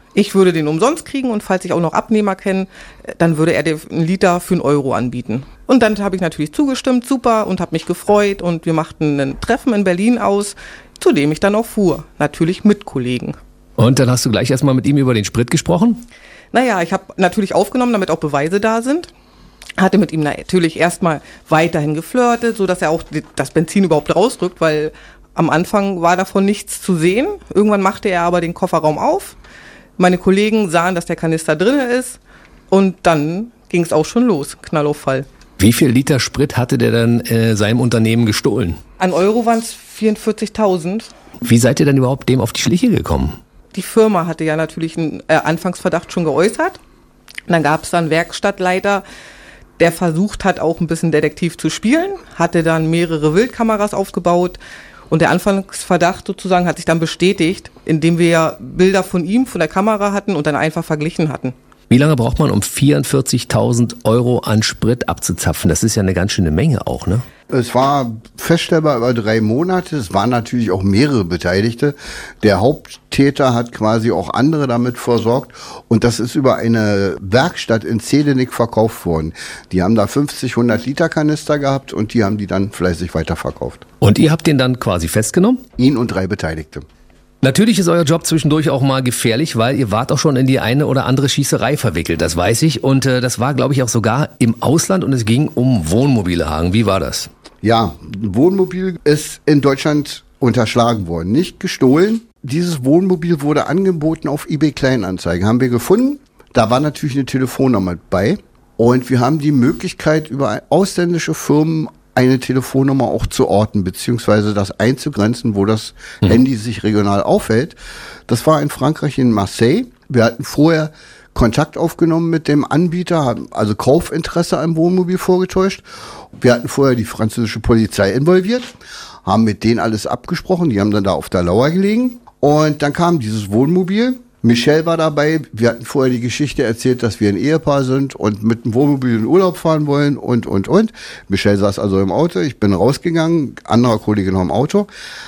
Ich würde den umsonst kriegen und falls ich auch noch Abnehmer kenne, dann würde er den Liter für einen Euro anbieten. Und dann habe ich natürlich zugestimmt, super, und habe mich gefreut und wir machten ein Treffen in Berlin aus, zu dem ich dann auch fuhr, natürlich mit Kollegen. Und dann hast du gleich erstmal mit ihm über den Sprit gesprochen? Naja, ich habe natürlich aufgenommen, damit auch Beweise da sind. Hatte mit ihm natürlich erstmal weiterhin geflirtet, sodass er auch das Benzin überhaupt rausdrückt, weil am Anfang war davon nichts zu sehen. Irgendwann machte er aber den Kofferraum auf. Meine Kollegen sahen, dass der Kanister drin ist und dann ging es auch schon los, Knall auf Fall. Wie viel Liter Sprit hatte der dann äh, seinem Unternehmen gestohlen? An Euro waren es vierundvierzigtausend. Wie seid ihr denn überhaupt dem auf die Schliche gekommen? Die Firma hatte ja natürlich einen äh, Anfangsverdacht schon geäußert. Und dann gab es dann einen Werkstattleiter, der versucht hat, auch ein bisschen Detektiv zu spielen, hatte dann mehrere Wildkameras aufgebaut. Und der Anfangsverdacht sozusagen hat sich dann bestätigt, indem wir ja Bilder von ihm, von der Kamera hatten und dann einfach verglichen hatten. Wie lange braucht man, um vierundvierzigtausend Euro an Sprit abzuzapfen? Das ist ja eine ganz schöne Menge auch, ne? Es war feststellbar über drei Monate. Es waren natürlich auch mehrere Beteiligte. Der Haupttäter hat quasi auch andere damit versorgt. Und das ist über eine Werkstatt in Zedenick verkauft worden. Die haben da fünfzig, hundert Liter Kanister gehabt und die haben die dann fleißig weiterverkauft. Und ihr habt den dann quasi festgenommen? Ihn und drei Beteiligte. Natürlich ist euer Job zwischendurch auch mal gefährlich, weil ihr wart auch schon in die eine oder andere Schießerei verwickelt, das weiß ich. Und äh, das war, glaube ich, auch sogar im Ausland und es ging um Wohnmobile, Hagen. Wie war das? Ja, Wohnmobil ist in Deutschland unterschlagen worden, nicht gestohlen. Dieses Wohnmobil wurde angeboten auf eBay Kleinanzeigen, haben wir gefunden. Da war natürlich eine Telefonnummer bei und wir haben die Möglichkeit, über ausländische Firmen eine Telefonnummer auch zu orten, beziehungsweise das einzugrenzen, wo das mhm. Handy sich regional aufhält. Das war in Frankreich, in Marseille. Wir hatten vorher Kontakt aufgenommen mit dem Anbieter, haben also Kaufinteresse am Wohnmobil vorgetäuscht. Wir hatten vorher die französische Polizei involviert, haben mit denen alles abgesprochen, die haben dann da auf der Lauer gelegen. Und dann kam dieses Wohnmobil. Michelle war dabei. Wir hatten vorher die Geschichte erzählt, dass wir ein Ehepaar sind und mit dem Wohnmobil in Urlaub fahren wollen und, und, und. Michelle saß also im Auto. Ich bin rausgegangen, anderer Kollege noch im Auto.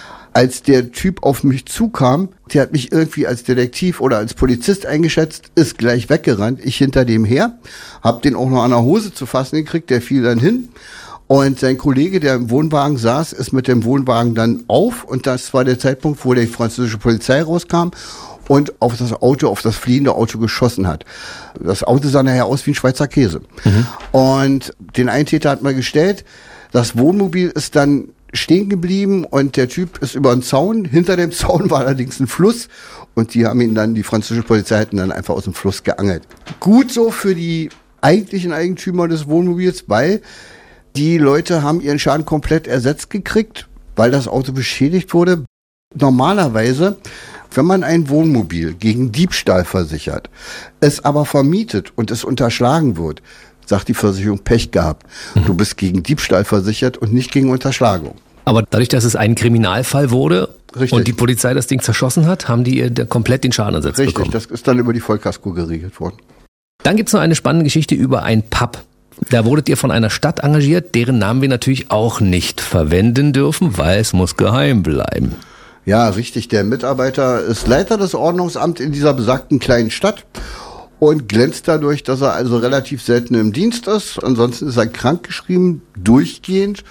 Als der Typ auf mich zukam, der hat mich irgendwie als Detektiv oder als Polizist eingeschätzt, ist gleich weggerannt. Ich hinter dem her, hab den auch noch an der Hose zu fassen gekriegt, der fiel dann hin. Und sein Kollege, der im Wohnwagen saß, ist mit dem Wohnwagen dann auf. Und das war der Zeitpunkt, wo die französische Polizei rauskam und auf das Auto, auf das fliehende Auto geschossen hat. Das Auto sah nachher aus wie ein Schweizer Käse. Mhm. Und den Eintäter hat man gestellt. Das Wohnmobil ist dann stehen geblieben und der Typ ist über den Zaun. Hinter dem Zaun war allerdings ein Fluss und die haben ihn dann, die französische Polizei hat ihn dann einfach aus dem Fluss geangelt. Gut so für die eigentlichen Eigentümer des Wohnmobils, weil die Leute haben ihren Schaden komplett ersetzt gekriegt, weil das Auto beschädigt wurde. Normalerweise, wenn man ein Wohnmobil gegen Diebstahl versichert, es aber vermietet und es unterschlagen wird, sagt die Versicherung, Pech gehabt. Mhm. Du bist gegen Diebstahl versichert und nicht gegen Unterschlagung. Aber dadurch, dass es ein Kriminalfall wurde Richtig. und die Polizei das Ding zerschossen hat, haben die ihr komplett den Schaden ersetzt Richtig, bekommen. Das ist dann über die Vollkasko geregelt worden. Dann gibt's noch eine spannende Geschichte über ein Pub. Da wurdet ihr von einer Stadt engagiert, deren Namen wir natürlich auch nicht verwenden dürfen, weil es muss geheim bleiben. Ja, richtig. Der Mitarbeiter ist Leiter des Ordnungsamts in dieser besagten kleinen Stadt und glänzt dadurch, dass er also relativ selten im Dienst ist. Ansonsten ist er krankgeschrieben, durchgehend.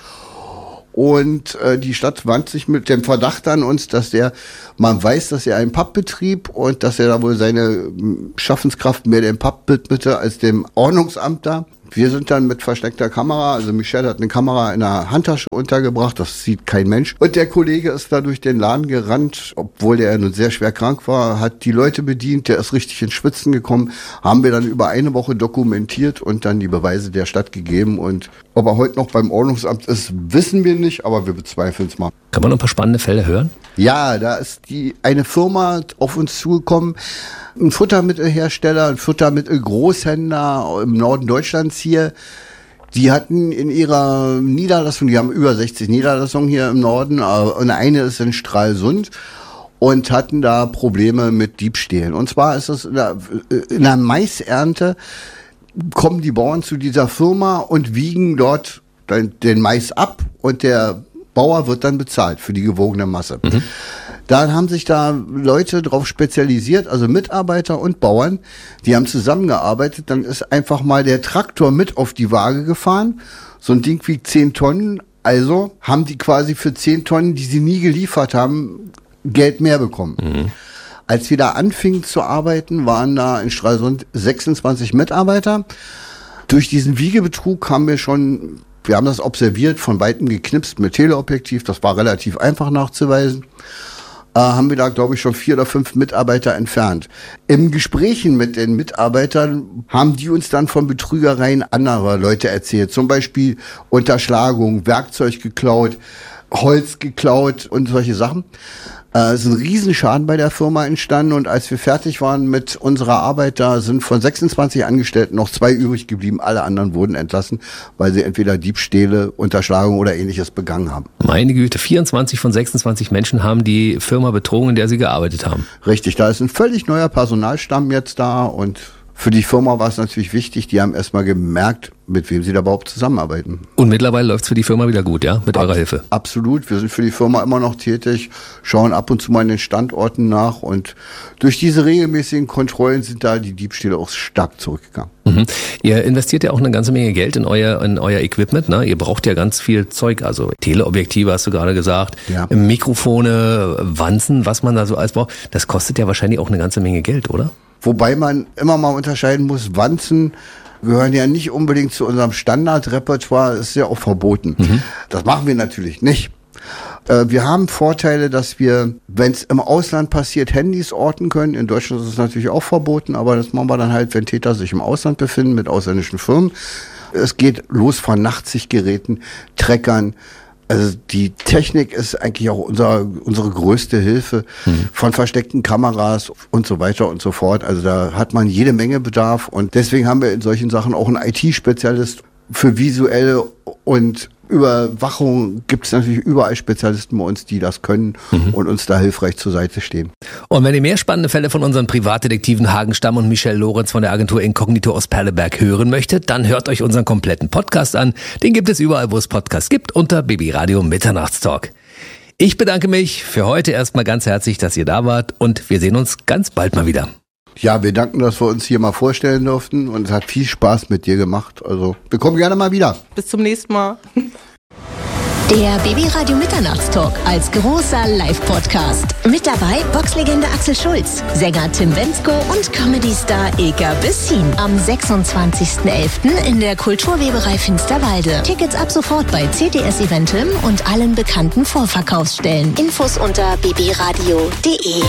Und äh, die Stadt wandt sich mit dem Verdacht an uns, dass der, man weiß, dass er einen Pub betrieb und dass er da wohl seine Schaffenskraft mehr dem Pub widmete als dem Ordnungsamt da. Wir sind dann mit versteckter Kamera, also Michelle hat eine Kamera in der Handtasche untergebracht, das sieht kein Mensch. Und der Kollege ist da durch den Laden gerannt, obwohl der nun sehr schwer krank war, hat die Leute bedient, der ist richtig ins Schwitzen gekommen, haben wir dann über eine Woche dokumentiert und dann die Beweise der Stadt gegeben. Und ob er heute noch beim Ordnungsamt ist, wissen wir nicht, aber wir bezweifeln es mal. Kann man noch ein paar spannende Fälle hören? Ja, da ist die eine Firma auf uns zugekommen, ein Futtermittelhersteller, ein Futtermittelgroßhändler im Norden Deutschlands hier. Die hatten in ihrer Niederlassung, die haben über sechzig Niederlassungen hier im Norden, und eine ist in Stralsund und hatten da Probleme mit Diebstählen. Und zwar ist es in der, in der Maisernte, kommen die Bauern zu dieser Firma und wiegen dort den Mais ab und der Bauer wird dann bezahlt für die gewogene Masse. Mhm. Da haben sich da Leute drauf spezialisiert, also Mitarbeiter und Bauern, die haben zusammengearbeitet. Dann ist einfach mal der Traktor mit auf die Waage gefahren. So ein Ding wiegt zehn Tonnen. Also haben die quasi für zehn Tonnen, die sie nie geliefert haben, Geld mehr bekommen. Mhm. Als wir da anfingen zu arbeiten, waren da in Stralsund sechsundzwanzig Mitarbeiter. Durch diesen Wiegebetrug haben wir schon, wir haben das observiert, von Weitem geknipst mit Teleobjektiv. Das war relativ einfach nachzuweisen. Äh, haben wir da, glaube ich, schon vier oder fünf Mitarbeiter entfernt. Im Gesprächen mit den Mitarbeitern haben die uns dann von Betrügereien anderer Leute erzählt. Zum Beispiel Unterschlagung, Werkzeug geklaut, Holz geklaut und solche Sachen. Es ist ein Riesenschaden bei der Firma entstanden und als wir fertig waren mit unserer Arbeit, da sind von sechsundzwanzig Angestellten noch zwei übrig geblieben. Alle anderen wurden entlassen, weil sie entweder Diebstähle, Unterschlagung oder Ähnliches begangen haben. Meine Güte, vierundzwanzig von sechsundzwanzig Menschen haben die Firma betrogen, in der sie gearbeitet haben. Richtig, da ist ein völlig neuer Personalstamm jetzt da und für die Firma war es natürlich wichtig, die haben erstmal gemerkt, mit wem sie da überhaupt zusammenarbeiten. Und mittlerweile läuft es für die Firma wieder gut, ja? Mit Ab- eurer Hilfe? Absolut, wir sind für die Firma immer noch tätig, schauen ab und zu mal in den Standorten nach und durch diese regelmäßigen Kontrollen sind da die Diebstähle auch stark zurückgegangen. Mhm. Ihr investiert ja auch eine ganze Menge Geld in euer, in euer Equipment, ne? Ihr braucht ja ganz viel Zeug, also Teleobjektive hast du gerade gesagt, ja. Mikrofone, Wanzen, was man da so alles braucht. Das kostet ja wahrscheinlich auch eine ganze Menge Geld, oder? Wobei man immer mal unterscheiden muss, Wanzen gehören ja nicht unbedingt zu unserem Standardrepertoire, ist ja auch verboten. Mhm. Das machen wir natürlich nicht. Äh, wir haben Vorteile, dass wir, wenn es im Ausland passiert, Handys orten können. In Deutschland ist es natürlich auch verboten, aber das machen wir dann halt, wenn Täter sich im Ausland befinden mit ausländischen Firmen. Es geht los von Nachtsichtgeräten, Treckern. Also die Technik ist eigentlich auch unser, unsere größte Hilfe, mhm. von versteckten Kameras und so weiter und so fort. Also da hat man jede Menge Bedarf und deswegen haben wir in solchen Sachen auch einen I T-Spezialist für visuelle und Überwachung. Gibt es natürlich überall Spezialisten bei uns, die das können mhm. und uns da hilfreich zur Seite stehen. Und wenn ihr mehr spannende Fälle von unseren Privatdetektiven Hagen Stamm und Michel Lorenz von der Agentur Inkognito aus Perleberg hören möchtet, dann hört euch unseren kompletten Podcast an. Den gibt es überall, wo es Podcasts gibt, unter Baby Radio Mitternachtstalk. Ich bedanke mich für heute erstmal ganz herzlich, dass ihr da wart und wir sehen uns ganz bald mal wieder. Ja, wir danken, dass wir uns hier mal vorstellen durften und es hat viel Spaß mit dir gemacht. Also, wir kommen gerne mal wieder. Bis zum nächsten Mal. Der Baby Radio Mitternachtstalk als großer Live-Podcast. Mit dabei Boxlegende Axel Schulz, Sänger Tim Bendzko und Comedy-Star Ilka Bessin. Am sechsundzwanzigsten elften in der Kulturweberei Finsterwalde. Tickets ab sofort bei C T S Eventim und allen bekannten Vorverkaufsstellen. Infos unter babyradio punkt de.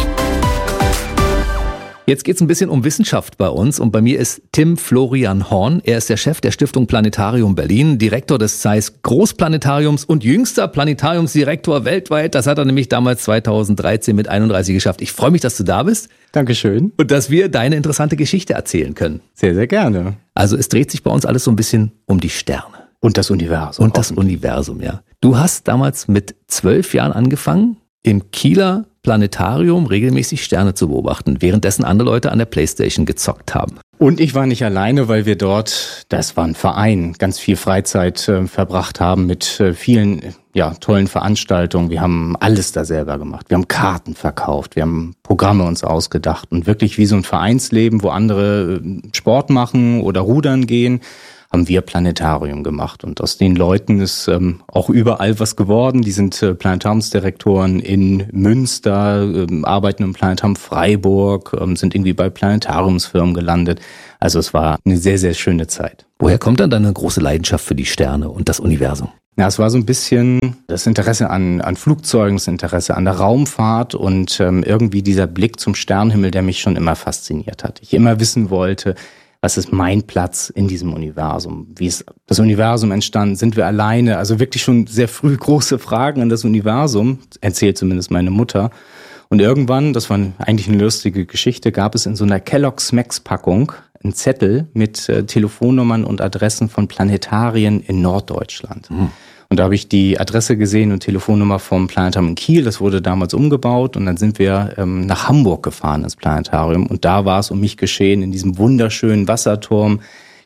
Jetzt geht's ein bisschen um Wissenschaft bei uns und bei mir ist Tim Florian Horn. Er ist der Chef der Stiftung Planetarium Berlin, Direktor des Zeiss Großplanetariums und jüngster Planetariumsdirektor weltweit. Das hat er nämlich damals zweitausenddreizehn mit einunddreißig geschafft. Ich freue mich, dass du da bist. Dankeschön. Und dass wir deine interessante Geschichte erzählen können. Sehr, sehr gerne. Also es dreht sich bei uns alles so ein bisschen um die Sterne. Und das Universum. Und das Universum, ja. Du hast damals mit zwölf Jahren angefangen, im Kieler Planetarium regelmäßig Sterne zu beobachten, währenddessen andere Leute an der Playstation gezockt haben. Und ich war nicht alleine, weil wir dort, das war ein Verein, ganz viel Freizeit äh, verbracht haben mit äh, vielen ja, tollen Veranstaltungen. Wir haben alles da selber gemacht. Wir haben Karten verkauft, wir haben Programme uns ausgedacht und wirklich wie so ein Vereinsleben, wo andere äh, Sport machen oder rudern gehen, haben wir Planetarium gemacht. Und aus den Leuten ist ähm, auch überall was geworden. Die sind äh, Planetariumsdirektoren in Münster, ähm, arbeiten im Planetarium Freiburg, ähm, sind irgendwie bei Planetariumsfirmen gelandet. Also es war eine sehr, sehr schöne Zeit. Woher kommt dann deine große Leidenschaft für die Sterne und das Universum? Ja, es war so ein bisschen das Interesse an, an Flugzeugen, das Interesse an der Raumfahrt und ähm, irgendwie dieser Blick zum Sternenhimmel, der mich schon immer fasziniert hat. Ich immer wissen wollte, was ist mein Platz in diesem Universum? Wie ist das Universum entstanden? Sind wir alleine? Also wirklich schon sehr früh große Fragen an das Universum, erzählt zumindest meine Mutter. Und irgendwann, das war eigentlich eine lustige Geschichte, gab es in so einer Kellogg's Max-Packung einen Zettel mit äh, Telefonnummern und Adressen von Planetarien in Norddeutschland. Mhm. Und da habe ich die Adresse gesehen und Telefonnummer vom Planetarium in Kiel. Das wurde damals umgebaut und dann sind wir ähm, nach Hamburg gefahren ins Planetarium. Und da war es um mich geschehen, in diesem wunderschönen Wasserturm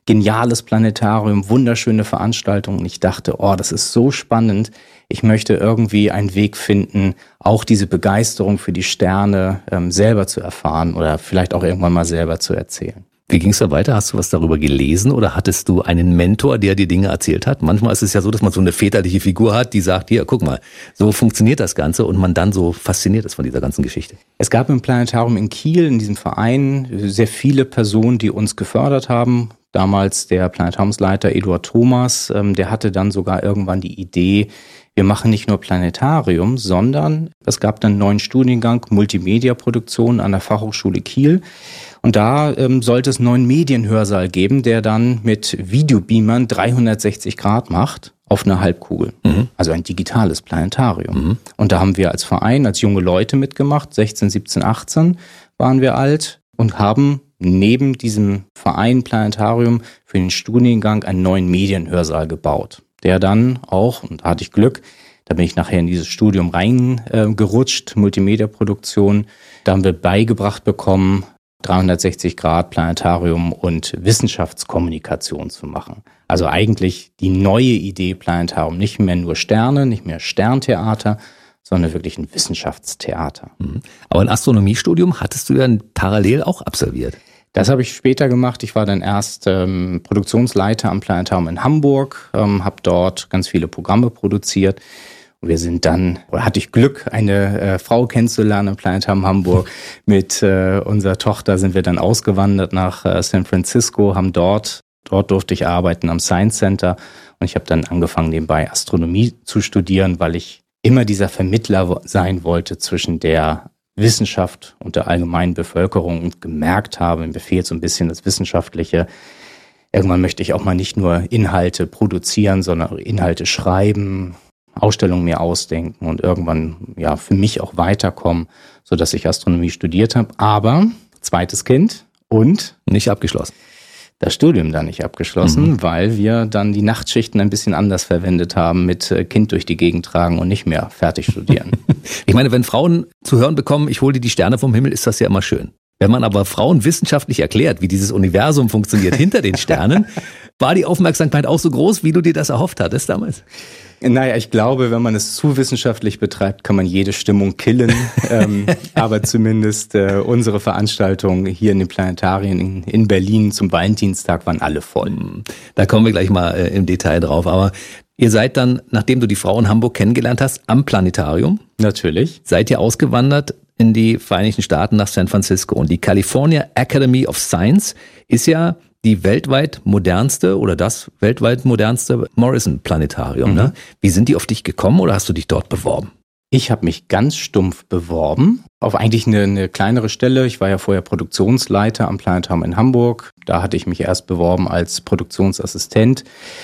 geniales Planetarium, wunderschöne Veranstaltungen. Und ich dachte, oh, das ist so spannend. Ich möchte irgendwie einen Weg finden, auch diese Begeisterung für die Sterne ähm, selber zu erfahren oder vielleicht auch irgendwann mal selber zu erzählen. Wie ging es da weiter? Hast du was darüber gelesen oder hattest du einen Mentor, der dir Dinge erzählt hat? Manchmal ist es ja so, dass man so eine väterliche Figur hat, die sagt, hier, guck mal, so funktioniert das Ganze und man dann so fasziniert ist von dieser ganzen Geschichte. Es gab im Planetarium in Kiel, in diesem Verein, sehr viele Personen, die uns gefördert haben. Damals der Planetariumsleiter Eduard Thomas, ähm, der hatte dann sogar irgendwann die Idee, wir machen nicht nur Planetarium, sondern es gab dann einen neuen Studiengang Multimedia-Produktion an der Fachhochschule Kiel. Und da ähm, sollte es einen neuen Medienhörsaal geben, der dann mit Videobeamern dreihundertsechzig Grad macht auf einer Halbkugel. Mhm. Also ein digitales Planetarium. Mhm. Und da haben wir als Verein, als junge Leute mitgemacht, sechzehn, siebzehn, achtzehn waren wir alt und haben neben diesem Verein Planetarium für den Studiengang einen neuen Medienhörsaal gebaut, der dann auch, und da hatte ich Glück, da bin ich nachher in dieses Studium reingerutscht, äh, Multimedia-Produktion, da haben wir beigebracht bekommen, dreihundertsechzig Grad Planetarium und Wissenschaftskommunikation zu machen. Also eigentlich die neue Idee Planetarium, nicht mehr nur Sterne, nicht mehr Sterntheater, sondern wirklich ein Wissenschaftstheater. Aber ein Astronomiestudium hattest du ja parallel auch absolviert. Das habe ich später gemacht. Ich war dann erst ähm, Produktionsleiter am Planetarium in Hamburg, ähm, habe dort ganz viele Programme produziert. Und wir sind dann, oder hatte ich Glück, eine äh, Frau kennenzulernen im Planetarium Hamburg. Mit äh, unserer Tochter sind wir dann ausgewandert nach äh, San Francisco, haben dort, dort durfte ich arbeiten am Science Center. Und ich habe dann angefangen, nebenbei Astronomie zu studieren, weil ich immer dieser Vermittler sein wollte zwischen der Wissenschaft und der allgemeinen Bevölkerung und gemerkt habe, mir fehlt so ein bisschen das Wissenschaftliche. Irgendwann möchte ich auch mal nicht nur Inhalte produzieren, sondern Inhalte schreiben, Ausstellungen mir ausdenken und irgendwann ja für mich auch weiterkommen, sodass ich Astronomie studiert habe. Aber zweites Kind und nicht abgeschlossen. Das Studium dann nicht abgeschlossen, mhm. weil wir dann die Nachtschichten ein bisschen anders verwendet haben mit Kind durch die Gegend tragen und nicht mehr fertig studieren. Ich meine, wenn Frauen zu hören bekommen, ich hole dir die Sterne vom Himmel, ist das ja immer schön. Wenn man aber Frauen wissenschaftlich erklärt, wie dieses Universum funktioniert hinter den Sternen, war die Aufmerksamkeit auch so groß, wie du dir das erhofft hattest damals? Naja, ich glaube, wenn man es zu wissenschaftlich betreibt, kann man jede Stimmung killen. ähm, aber zumindest äh, unsere Veranstaltungen hier in den Planetarien in, in Berlin zum Valentinstag waren alle voll. Da kommen wir gleich mal äh, im Detail drauf. Aber ihr seid dann, nachdem du die Frau in Hamburg kennengelernt hast, am Planetarium. Natürlich. Seid ihr ausgewandert in die Vereinigten Staaten nach San Francisco. Und die California Academy of Science ist ja die weltweit modernste oder das weltweit modernste Morrison-Planetarium. Mhm. Ne? Wie sind die auf dich gekommen oder hast du dich dort beworben? Ich habe mich ganz stumpf beworben auf eigentlich eine, eine kleinere Stelle. Ich war ja vorher Produktionsleiter am Planetarium in Hamburg. Da hatte ich mich erst beworben als Produktionsassistent.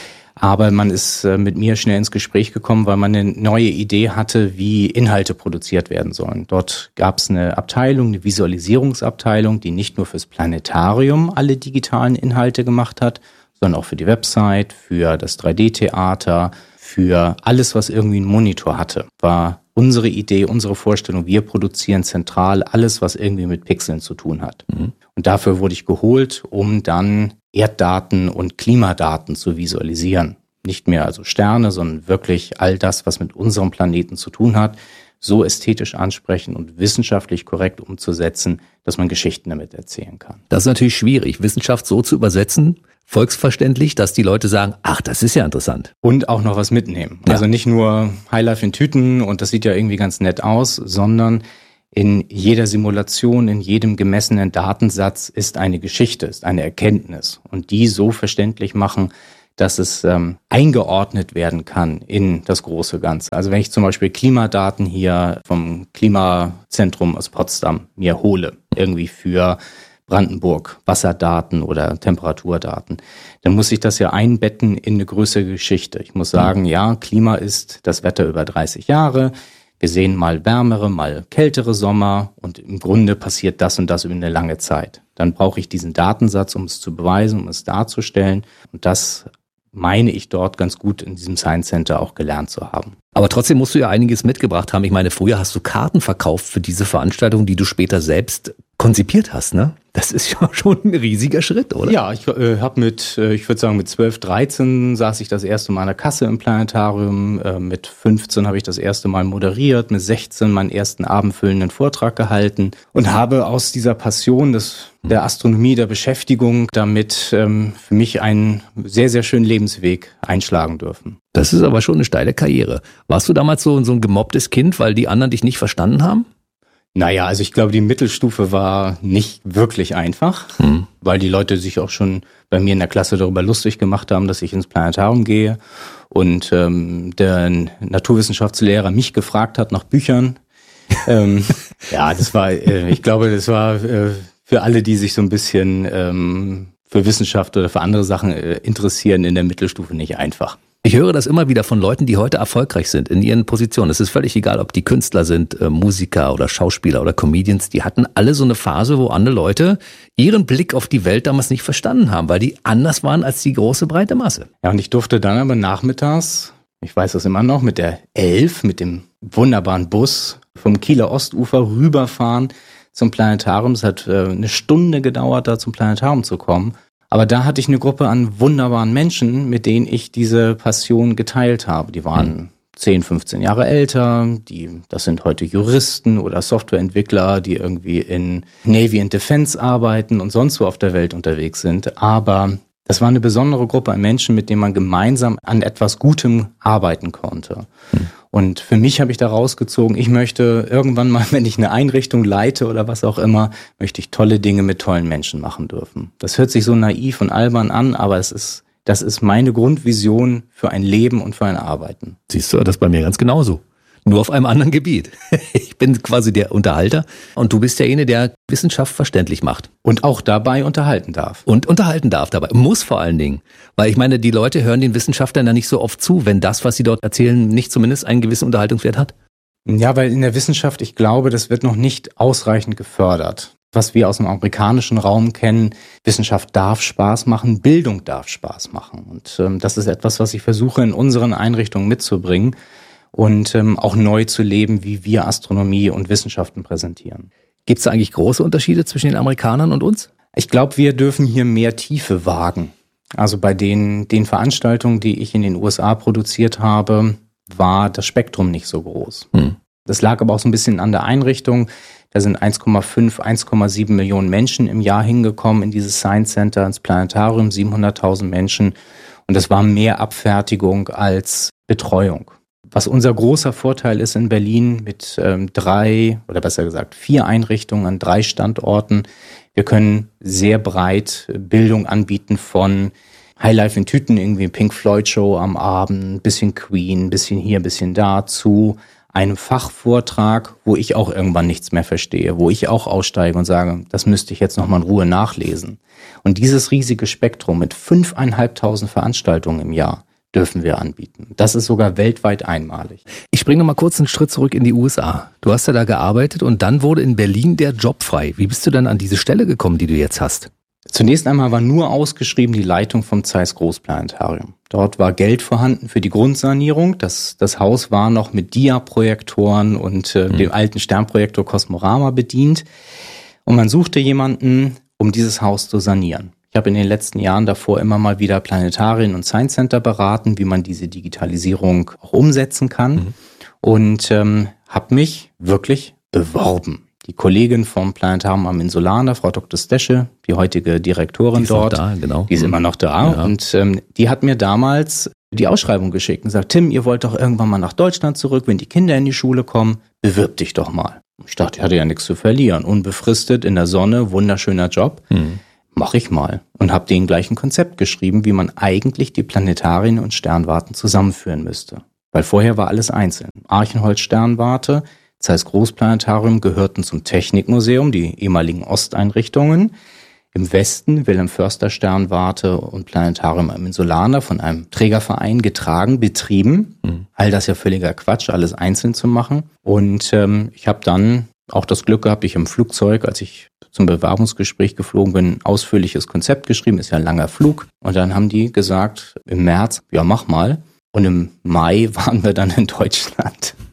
Aber man ist mit mir schnell ins Gespräch gekommen, weil man eine neue Idee hatte, wie Inhalte produziert werden sollen. Dort gab es eine Abteilung, eine Visualisierungsabteilung, die nicht nur fürs Planetarium alle digitalen Inhalte gemacht hat, sondern auch für die Website, für das drei D Theater, für alles, was irgendwie einen Monitor hatte. War unsere Idee, unsere Vorstellung, wir produzieren zentral alles, was irgendwie mit Pixeln zu tun hat. Mhm. Und dafür wurde ich geholt, um dann Erddaten und Klimadaten zu visualisieren. Nicht mehr also Sterne, sondern wirklich all das, was mit unserem Planeten zu tun hat, so ästhetisch ansprechen und wissenschaftlich korrekt umzusetzen, dass man Geschichten damit erzählen kann. Das ist natürlich schwierig, Wissenschaft so zu übersetzen, volksverständlich, dass die Leute sagen, ach, das ist ja interessant. Und auch noch was mitnehmen. Ja. Also nicht nur Highlife in Tüten und das sieht ja irgendwie ganz nett aus, sondern in jeder Simulation, in jedem gemessenen Datensatz ist eine Geschichte, ist eine Erkenntnis. Und die so verständlich machen, dass es ähm, eingeordnet werden kann in das große Ganze. Also wenn ich zum Beispiel Klimadaten hier vom Klimazentrum aus Potsdam mir hole, irgendwie für Brandenburg, Wasserdaten oder Temperaturdaten, dann muss ich das ja einbetten in eine größere Geschichte. Ich muss sagen, ja, Klima ist das Wetter über dreißig Jahre. Wir sehen mal wärmere, mal kältere Sommer und im Grunde passiert das und das über eine lange Zeit. Dann brauche ich diesen Datensatz, um es zu beweisen, um es darzustellen. Und das meine ich dort ganz gut in diesem Science Center auch gelernt zu haben. Aber trotzdem musst du ja einiges mitgebracht haben. Ich meine, früher hast du Karten verkauft für diese Veranstaltung, die du später selbst konzipiert hast, ne? Das ist ja schon ein riesiger Schritt, oder? Ja, ich äh, habe mit, äh, ich würde sagen mit zwölf, dreizehn saß ich das erste Mal an der Kasse im Planetarium. Äh, mit fünfzehn habe ich das erste Mal moderiert, mit sechzehn meinen ersten abendfüllenden Vortrag gehalten und habe aus dieser Passion des, der Astronomie, der Beschäftigung damit ähm, für mich einen sehr, sehr schönen Lebensweg einschlagen dürfen. Das ist aber schon eine steile Karriere. Warst du damals so, so ein gemobbtes Kind, weil die anderen dich nicht verstanden haben? Naja, also ich glaube, die Mittelstufe war nicht wirklich einfach, hm. weil die Leute sich auch schon bei mir in der Klasse darüber lustig gemacht haben, dass ich ins Planetarium gehe und ähm, der Naturwissenschaftslehrer mich gefragt hat nach Büchern. ähm, ja, das war, äh, ich glaube, das war äh, für alle, die sich so ein bisschen ähm, für Wissenschaft oder für andere Sachen äh, interessieren, in der Mittelstufe nicht einfach. Ich höre das immer wieder von Leuten, die heute erfolgreich sind in ihren Positionen. Es ist völlig egal, ob die Künstler sind, äh, Musiker oder Schauspieler oder Comedians. Die hatten alle so eine Phase, wo andere Leute ihren Blick auf die Welt damals nicht verstanden haben, weil die anders waren als die große, breite Masse. Ja, und ich durfte dann aber nachmittags, ich weiß das immer noch, mit der elf, mit dem wunderbaren Bus vom Kieler Ostufer rüberfahren zum Planetarium. Es hat äh, eine Stunde gedauert, da zum Planetarium zu kommen. Aber da hatte ich eine Gruppe an wunderbaren Menschen, mit denen ich diese Passion geteilt habe. Die waren zehn, fünfzehn Jahre älter, die, das sind heute Juristen oder Softwareentwickler, die irgendwie in Navy and Defense arbeiten und sonst wo auf der Welt unterwegs sind. Aber das war eine besondere Gruppe an Menschen, mit denen man gemeinsam an etwas Gutem arbeiten konnte. Hm. Und für mich habe ich da rausgezogen, ich möchte irgendwann mal, wenn ich eine Einrichtung leite oder was auch immer, möchte ich tolle Dinge mit tollen Menschen machen dürfen. Das hört sich so naiv und albern an, aber es ist, das ist meine Grundvision für ein Leben und für ein Arbeiten. Siehst du, das ist bei mir ganz genauso. Nur auf einem anderen Gebiet. Ich bin quasi der Unterhalter und du bist derjenige, der Wissenschaft verständlich macht. Und auch dabei unterhalten darf. Und unterhalten darf dabei. Muss vor allen Dingen. Weil ich meine, die Leute hören den Wissenschaftlern ja nicht so oft zu, wenn das, was sie dort erzählen, nicht zumindest einen gewissen Unterhaltungswert hat. Ja, weil in der Wissenschaft, ich glaube, das wird noch nicht ausreichend gefördert. Was wir aus dem amerikanischen Raum kennen, Wissenschaft darf Spaß machen, Bildung darf Spaß machen. Und ähm, das ist etwas, was ich versuche in unseren Einrichtungen mitzubringen. Und ähm, auch neu zu leben, wie wir Astronomie und Wissenschaften präsentieren. Gibt es da eigentlich große Unterschiede zwischen den Amerikanern und uns? Ich glaube, wir dürfen hier mehr Tiefe wagen. Also bei den, den Veranstaltungen, die ich in den U S A produziert habe, war das Spektrum nicht so groß. Hm. Das lag aber auch so ein bisschen an der Einrichtung. Da sind eins Komma fünf, eins Komma sieben Millionen Menschen im Jahr hingekommen in dieses Science Center, ins Planetarium, siebenhunderttausend Menschen. Und das war mehr Abfertigung als Betreuung. Was unser großer Vorteil ist in Berlin mit ähm, drei oder besser gesagt vier Einrichtungen an drei Standorten. Wir können sehr breit Bildung anbieten von Highlife in Tüten, irgendwie Pink Floyd Show am Abend, bisschen Queen, bisschen hier, bisschen da, zu einem Fachvortrag, wo ich auch irgendwann nichts mehr verstehe, wo ich auch aussteige und sage, das müsste ich jetzt nochmal in Ruhe nachlesen. Und dieses riesige Spektrum mit fünfeinhalbtausend Veranstaltungen im Jahr dürfen wir anbieten. Das ist sogar weltweit einmalig. Ich springe noch mal kurz einen Schritt zurück in die U S A. Du hast ja da gearbeitet und dann wurde in Berlin der Job frei. Wie bist du dann an diese Stelle gekommen, die du jetzt hast? Zunächst einmal war nur ausgeschrieben die Leitung vom Zeiss Großplanetarium. Dort war Geld vorhanden für die Grundsanierung. Das, das Haus war noch mit Dia-Projektoren und äh, mhm. dem alten Sternprojektor Cosmorama bedient. Und man suchte jemanden, um dieses Haus zu sanieren. Ich habe in den letzten Jahren davor immer mal wieder Planetarien und Science Center beraten, wie man diese Digitalisierung auch umsetzen kann. Mhm. Und ähm, habe mich wirklich beworben. Die Kollegin vom Planetarium am Insulaner, Frau Doktor Stesche, die heutige Direktorin die ist dort, da, genau. die ist mhm. immer noch da. Ja. Und ähm, die hat mir damals die Ausschreibung geschickt und gesagt, Tim, ihr wollt doch irgendwann mal nach Deutschland zurück, wenn die Kinder in die Schule kommen, bewirb dich doch mal. Ich dachte, ich hatte ja nichts zu verlieren. Unbefristet, in der Sonne, wunderschöner Job. Mhm. Mach ich mal. Und habe denen gleich ein Konzept geschrieben, wie man eigentlich die Planetarien und Sternwarten zusammenführen müsste. Weil vorher war alles einzeln. Archenholz Sternwarte, Zeiss Großplanetarium gehörten zum Technikmuseum, die ehemaligen Osteinrichtungen. Im Westen Wilhelm Förster Sternwarte und Planetarium am Insulaner von einem Trägerverein getragen, betrieben. Mhm. All das ja völliger Quatsch, alles einzeln zu machen. Und ähm, ich habe dann auch das Glück gehabt, ich im Flugzeug, als ich zum Bewerbungsgespräch geflogen bin, ein ausführliches Konzept geschrieben, ist ja ein langer Flug. Und dann haben die gesagt, im März, ja mach mal. Und im Mai waren wir dann in Deutschland.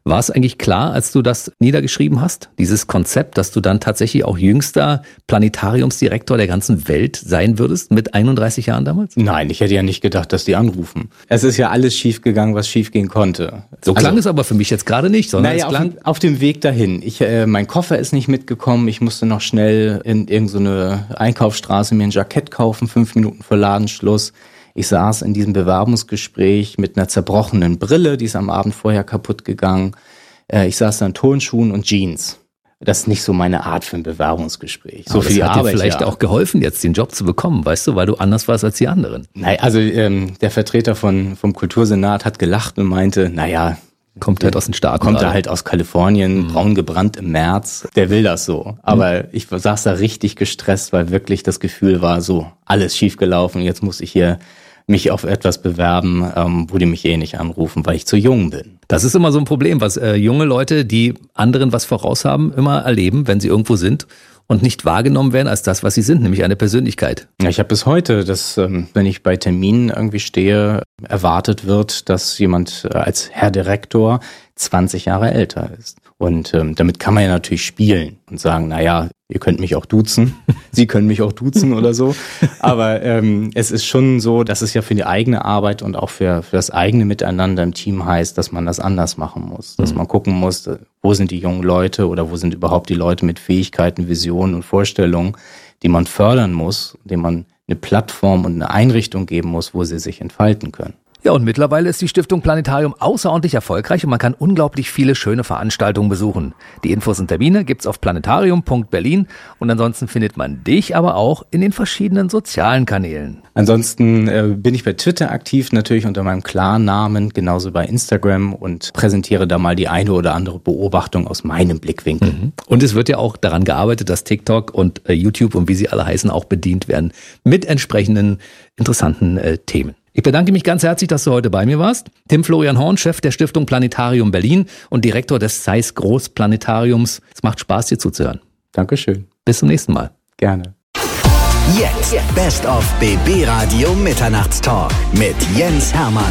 War es eigentlich klar, als du das niedergeschrieben hast, dieses Konzept, dass du dann tatsächlich auch jüngster Planetariumsdirektor der ganzen Welt sein würdest mit einunddreißig Jahren damals? Nein, ich hätte ja nicht gedacht, dass die anrufen. Es ist ja alles schiefgegangen, was schiefgehen konnte. So klang also, es aber für mich jetzt gerade nicht, sondern naja, es klang auf, auf dem Weg dahin. Ich, äh, mein Koffer ist nicht mitgekommen, ich musste noch schnell in irgendeine so Einkaufsstraße mir ein Jackett kaufen, fünf Minuten vor Ladenschluss. Ich saß in diesem Bewerbungsgespräch mit einer zerbrochenen Brille, die ist am Abend vorher kaputt gegangen. Ich saß da in Turnschuhen und Jeans. Das ist nicht so meine Art für ein Bewerbungsgespräch. So Aber für die das hat Arbeit, dir vielleicht ja. auch geholfen, jetzt den Job zu bekommen, weißt du, weil du anders warst als die anderen. Nein, also ähm, der Vertreter von vom Kultursenat hat gelacht und meinte, naja, kommt halt aus den Staaten. Kommt gerade. er halt aus Kalifornien, mhm. braun gebrannt im März. Der will das so. Aber mhm. ich saß da richtig gestresst, weil wirklich das Gefühl war so, alles schiefgelaufen. Jetzt muss ich hier mich auf etwas bewerben, ähm, wo die mich eh nicht anrufen, weil ich zu jung bin. Das ist immer so ein Problem, was äh, junge Leute, die anderen was voraus haben, immer erleben, wenn sie irgendwo sind und nicht wahrgenommen werden als das, was sie sind, nämlich eine Persönlichkeit. Ja, ich habe bis heute, dass ähm, wenn ich bei Terminen irgendwie stehe, erwartet wird, dass jemand äh, als Herr Direktor zwanzig Jahre älter ist. Und ähm, damit kann man ja natürlich spielen und sagen, naja, ihr könnt mich auch duzen, Sie können mich auch duzen oder so. Aber ähm, es ist schon so, dass es ja für die eigene Arbeit und auch für, für das eigene Miteinander im Team heißt, dass man das anders machen muss. Dass man gucken muss, wo sind die jungen Leute oder wo sind überhaupt die Leute mit Fähigkeiten, Visionen und Vorstellungen, die man fördern muss, denen man eine Plattform und eine Einrichtung geben muss, wo sie sich entfalten können. Ja, und mittlerweile ist die Stiftung Planetarium außerordentlich erfolgreich und man kann unglaublich viele schöne Veranstaltungen besuchen. Die Infos und Termine gibt's auf planetarium punkt berlin und ansonsten findet man dich aber auch in den verschiedenen sozialen Kanälen. Ansonsten äh, bin ich bei Twitter aktiv, natürlich unter meinem Klarnamen, genauso bei Instagram und präsentiere da mal die eine oder andere Beobachtung aus meinem Blickwinkel. Mhm. Und es wird ja auch daran gearbeitet, dass TikTok und äh, YouTube und wie sie alle heißen auch bedient werden mit entsprechenden interessanten äh, Themen. Ich bedanke mich ganz herzlich, dass du heute bei mir warst. Tim Florian Horn, Chef der Stiftung Planetarium Berlin und Direktor des Zeiss Großplanetariums. Es macht Spaß, dir zuzuhören. Dankeschön. Bis zum nächsten Mal. Gerne. Jetzt Best of B B Radio Mitternachtstalk mit Jens Hermann.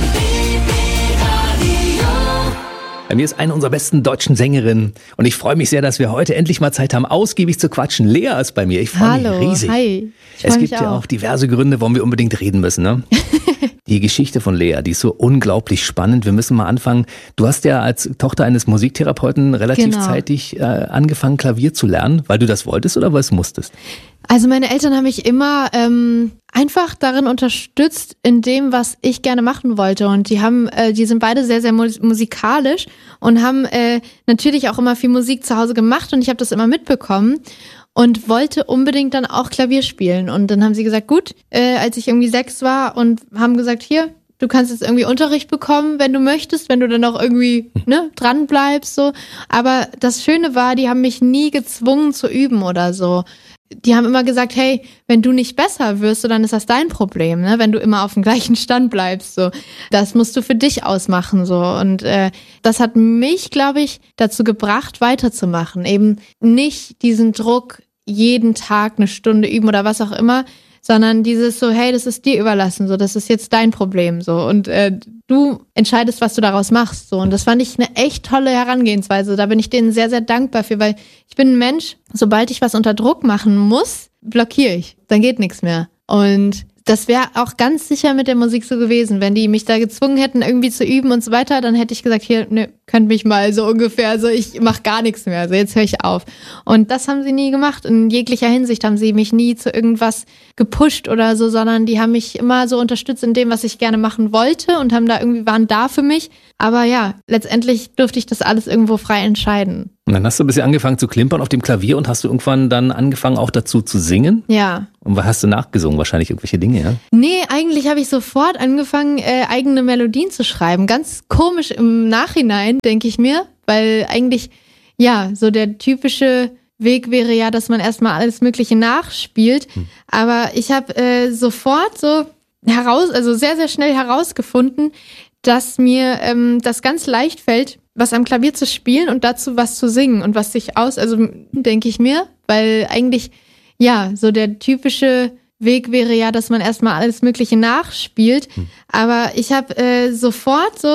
Bei mir ist eine unserer besten deutschen Sängerinnen und ich freue mich sehr, dass wir heute endlich mal Zeit haben, ausgiebig zu quatschen. Lea ist bei mir. Ich freue mich riesig. Hi. Ich es gibt ja auch diverse Gründe, warum wir unbedingt reden müssen. Ne? Die Geschichte von Lea, die ist so unglaublich spannend. Wir müssen mal anfangen. Du hast ja als Tochter eines Musiktherapeuten relativ Genau. zeitig äh, angefangen, Klavier zu lernen, weil du das wolltest oder weil es musstest? Also meine Eltern haben mich immer ähm, einfach darin unterstützt, in dem, was ich gerne machen wollte. Und die haben, äh, die sind beide sehr, sehr mus- musikalisch und haben äh, natürlich auch immer viel Musik zu Hause gemacht und ich habe das immer mitbekommen und wollte unbedingt dann auch Klavier spielen. Und dann haben sie gesagt, gut, äh, als ich irgendwie sechs war und haben gesagt, hier, du kannst jetzt irgendwie Unterricht bekommen, wenn du möchtest, wenn du dann auch irgendwie ne, dran bleibst. So. Aber das Schöne war, die haben mich nie gezwungen zu üben oder so. Die haben immer gesagt, hey, wenn du nicht besser wirst, so, dann ist das dein Problem, ne? Wenn du immer auf dem gleichen Stand bleibst, so. Das musst du für dich ausmachen, so. Und äh, das hat mich, glaube ich, dazu gebracht, weiterzumachen. Eben nicht diesen Druck, jeden Tag eine Stunde üben oder was auch immer, sondern dieses so, hey, das ist dir überlassen, so, das ist jetzt dein Problem, so. Und äh, du entscheidest, was du daraus machst, so. Und das fand ich eine echt tolle Herangehensweise. Da bin ich denen sehr, sehr dankbar für, weil ich bin ein Mensch, sobald ich was unter Druck machen muss, blockiere ich. Dann geht nichts mehr. Und das wäre auch ganz sicher mit der Musik so gewesen. Wenn die mich da gezwungen hätten, irgendwie zu üben und so weiter, dann hätte ich gesagt, hier, ne, könnt mich mal so ungefähr, also ich mache gar nichts mehr, also jetzt höre ich auf. Und das haben sie nie gemacht. In jeglicher Hinsicht haben sie mich nie zu irgendwas gepusht oder so, sondern die haben mich immer so unterstützt in dem, was ich gerne machen wollte und haben da irgendwie, waren da für mich. Aber ja, letztendlich durfte ich das alles irgendwo frei entscheiden. Und dann hast du ein bisschen angefangen zu klimpern auf dem Klavier und hast du irgendwann dann angefangen auch dazu zu singen? Ja. Und was hast du nachgesungen? Wahrscheinlich irgendwelche Dinge, ja? Nee, eigentlich habe ich sofort angefangen, äh, eigene Melodien zu schreiben. Ganz komisch im Nachhinein, denke ich mir, weil eigentlich, ja, so der typische Weg wäre ja, dass man erstmal alles Mögliche nachspielt. Hm. Aber ich habe äh, sofort so heraus, also sehr, sehr schnell herausgefunden, dass mir ähm, das ganz leicht fällt, was am Klavier zu spielen und dazu was zu singen und was sich aus, also denke ich mir, weil eigentlich, ja, so der typische Weg wäre ja, dass man erstmal alles Mögliche nachspielt. Hm. Aber ich habe äh, sofort so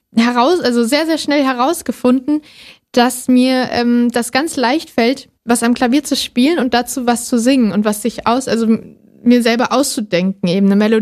heraus, also sehr, sehr schnell herausgefunden, dass mir ähm, das ganz leicht fällt, was am Klavier zu spielen und dazu was zu singen und was sich aus, also mir selber auszudenken, eben eine Melodie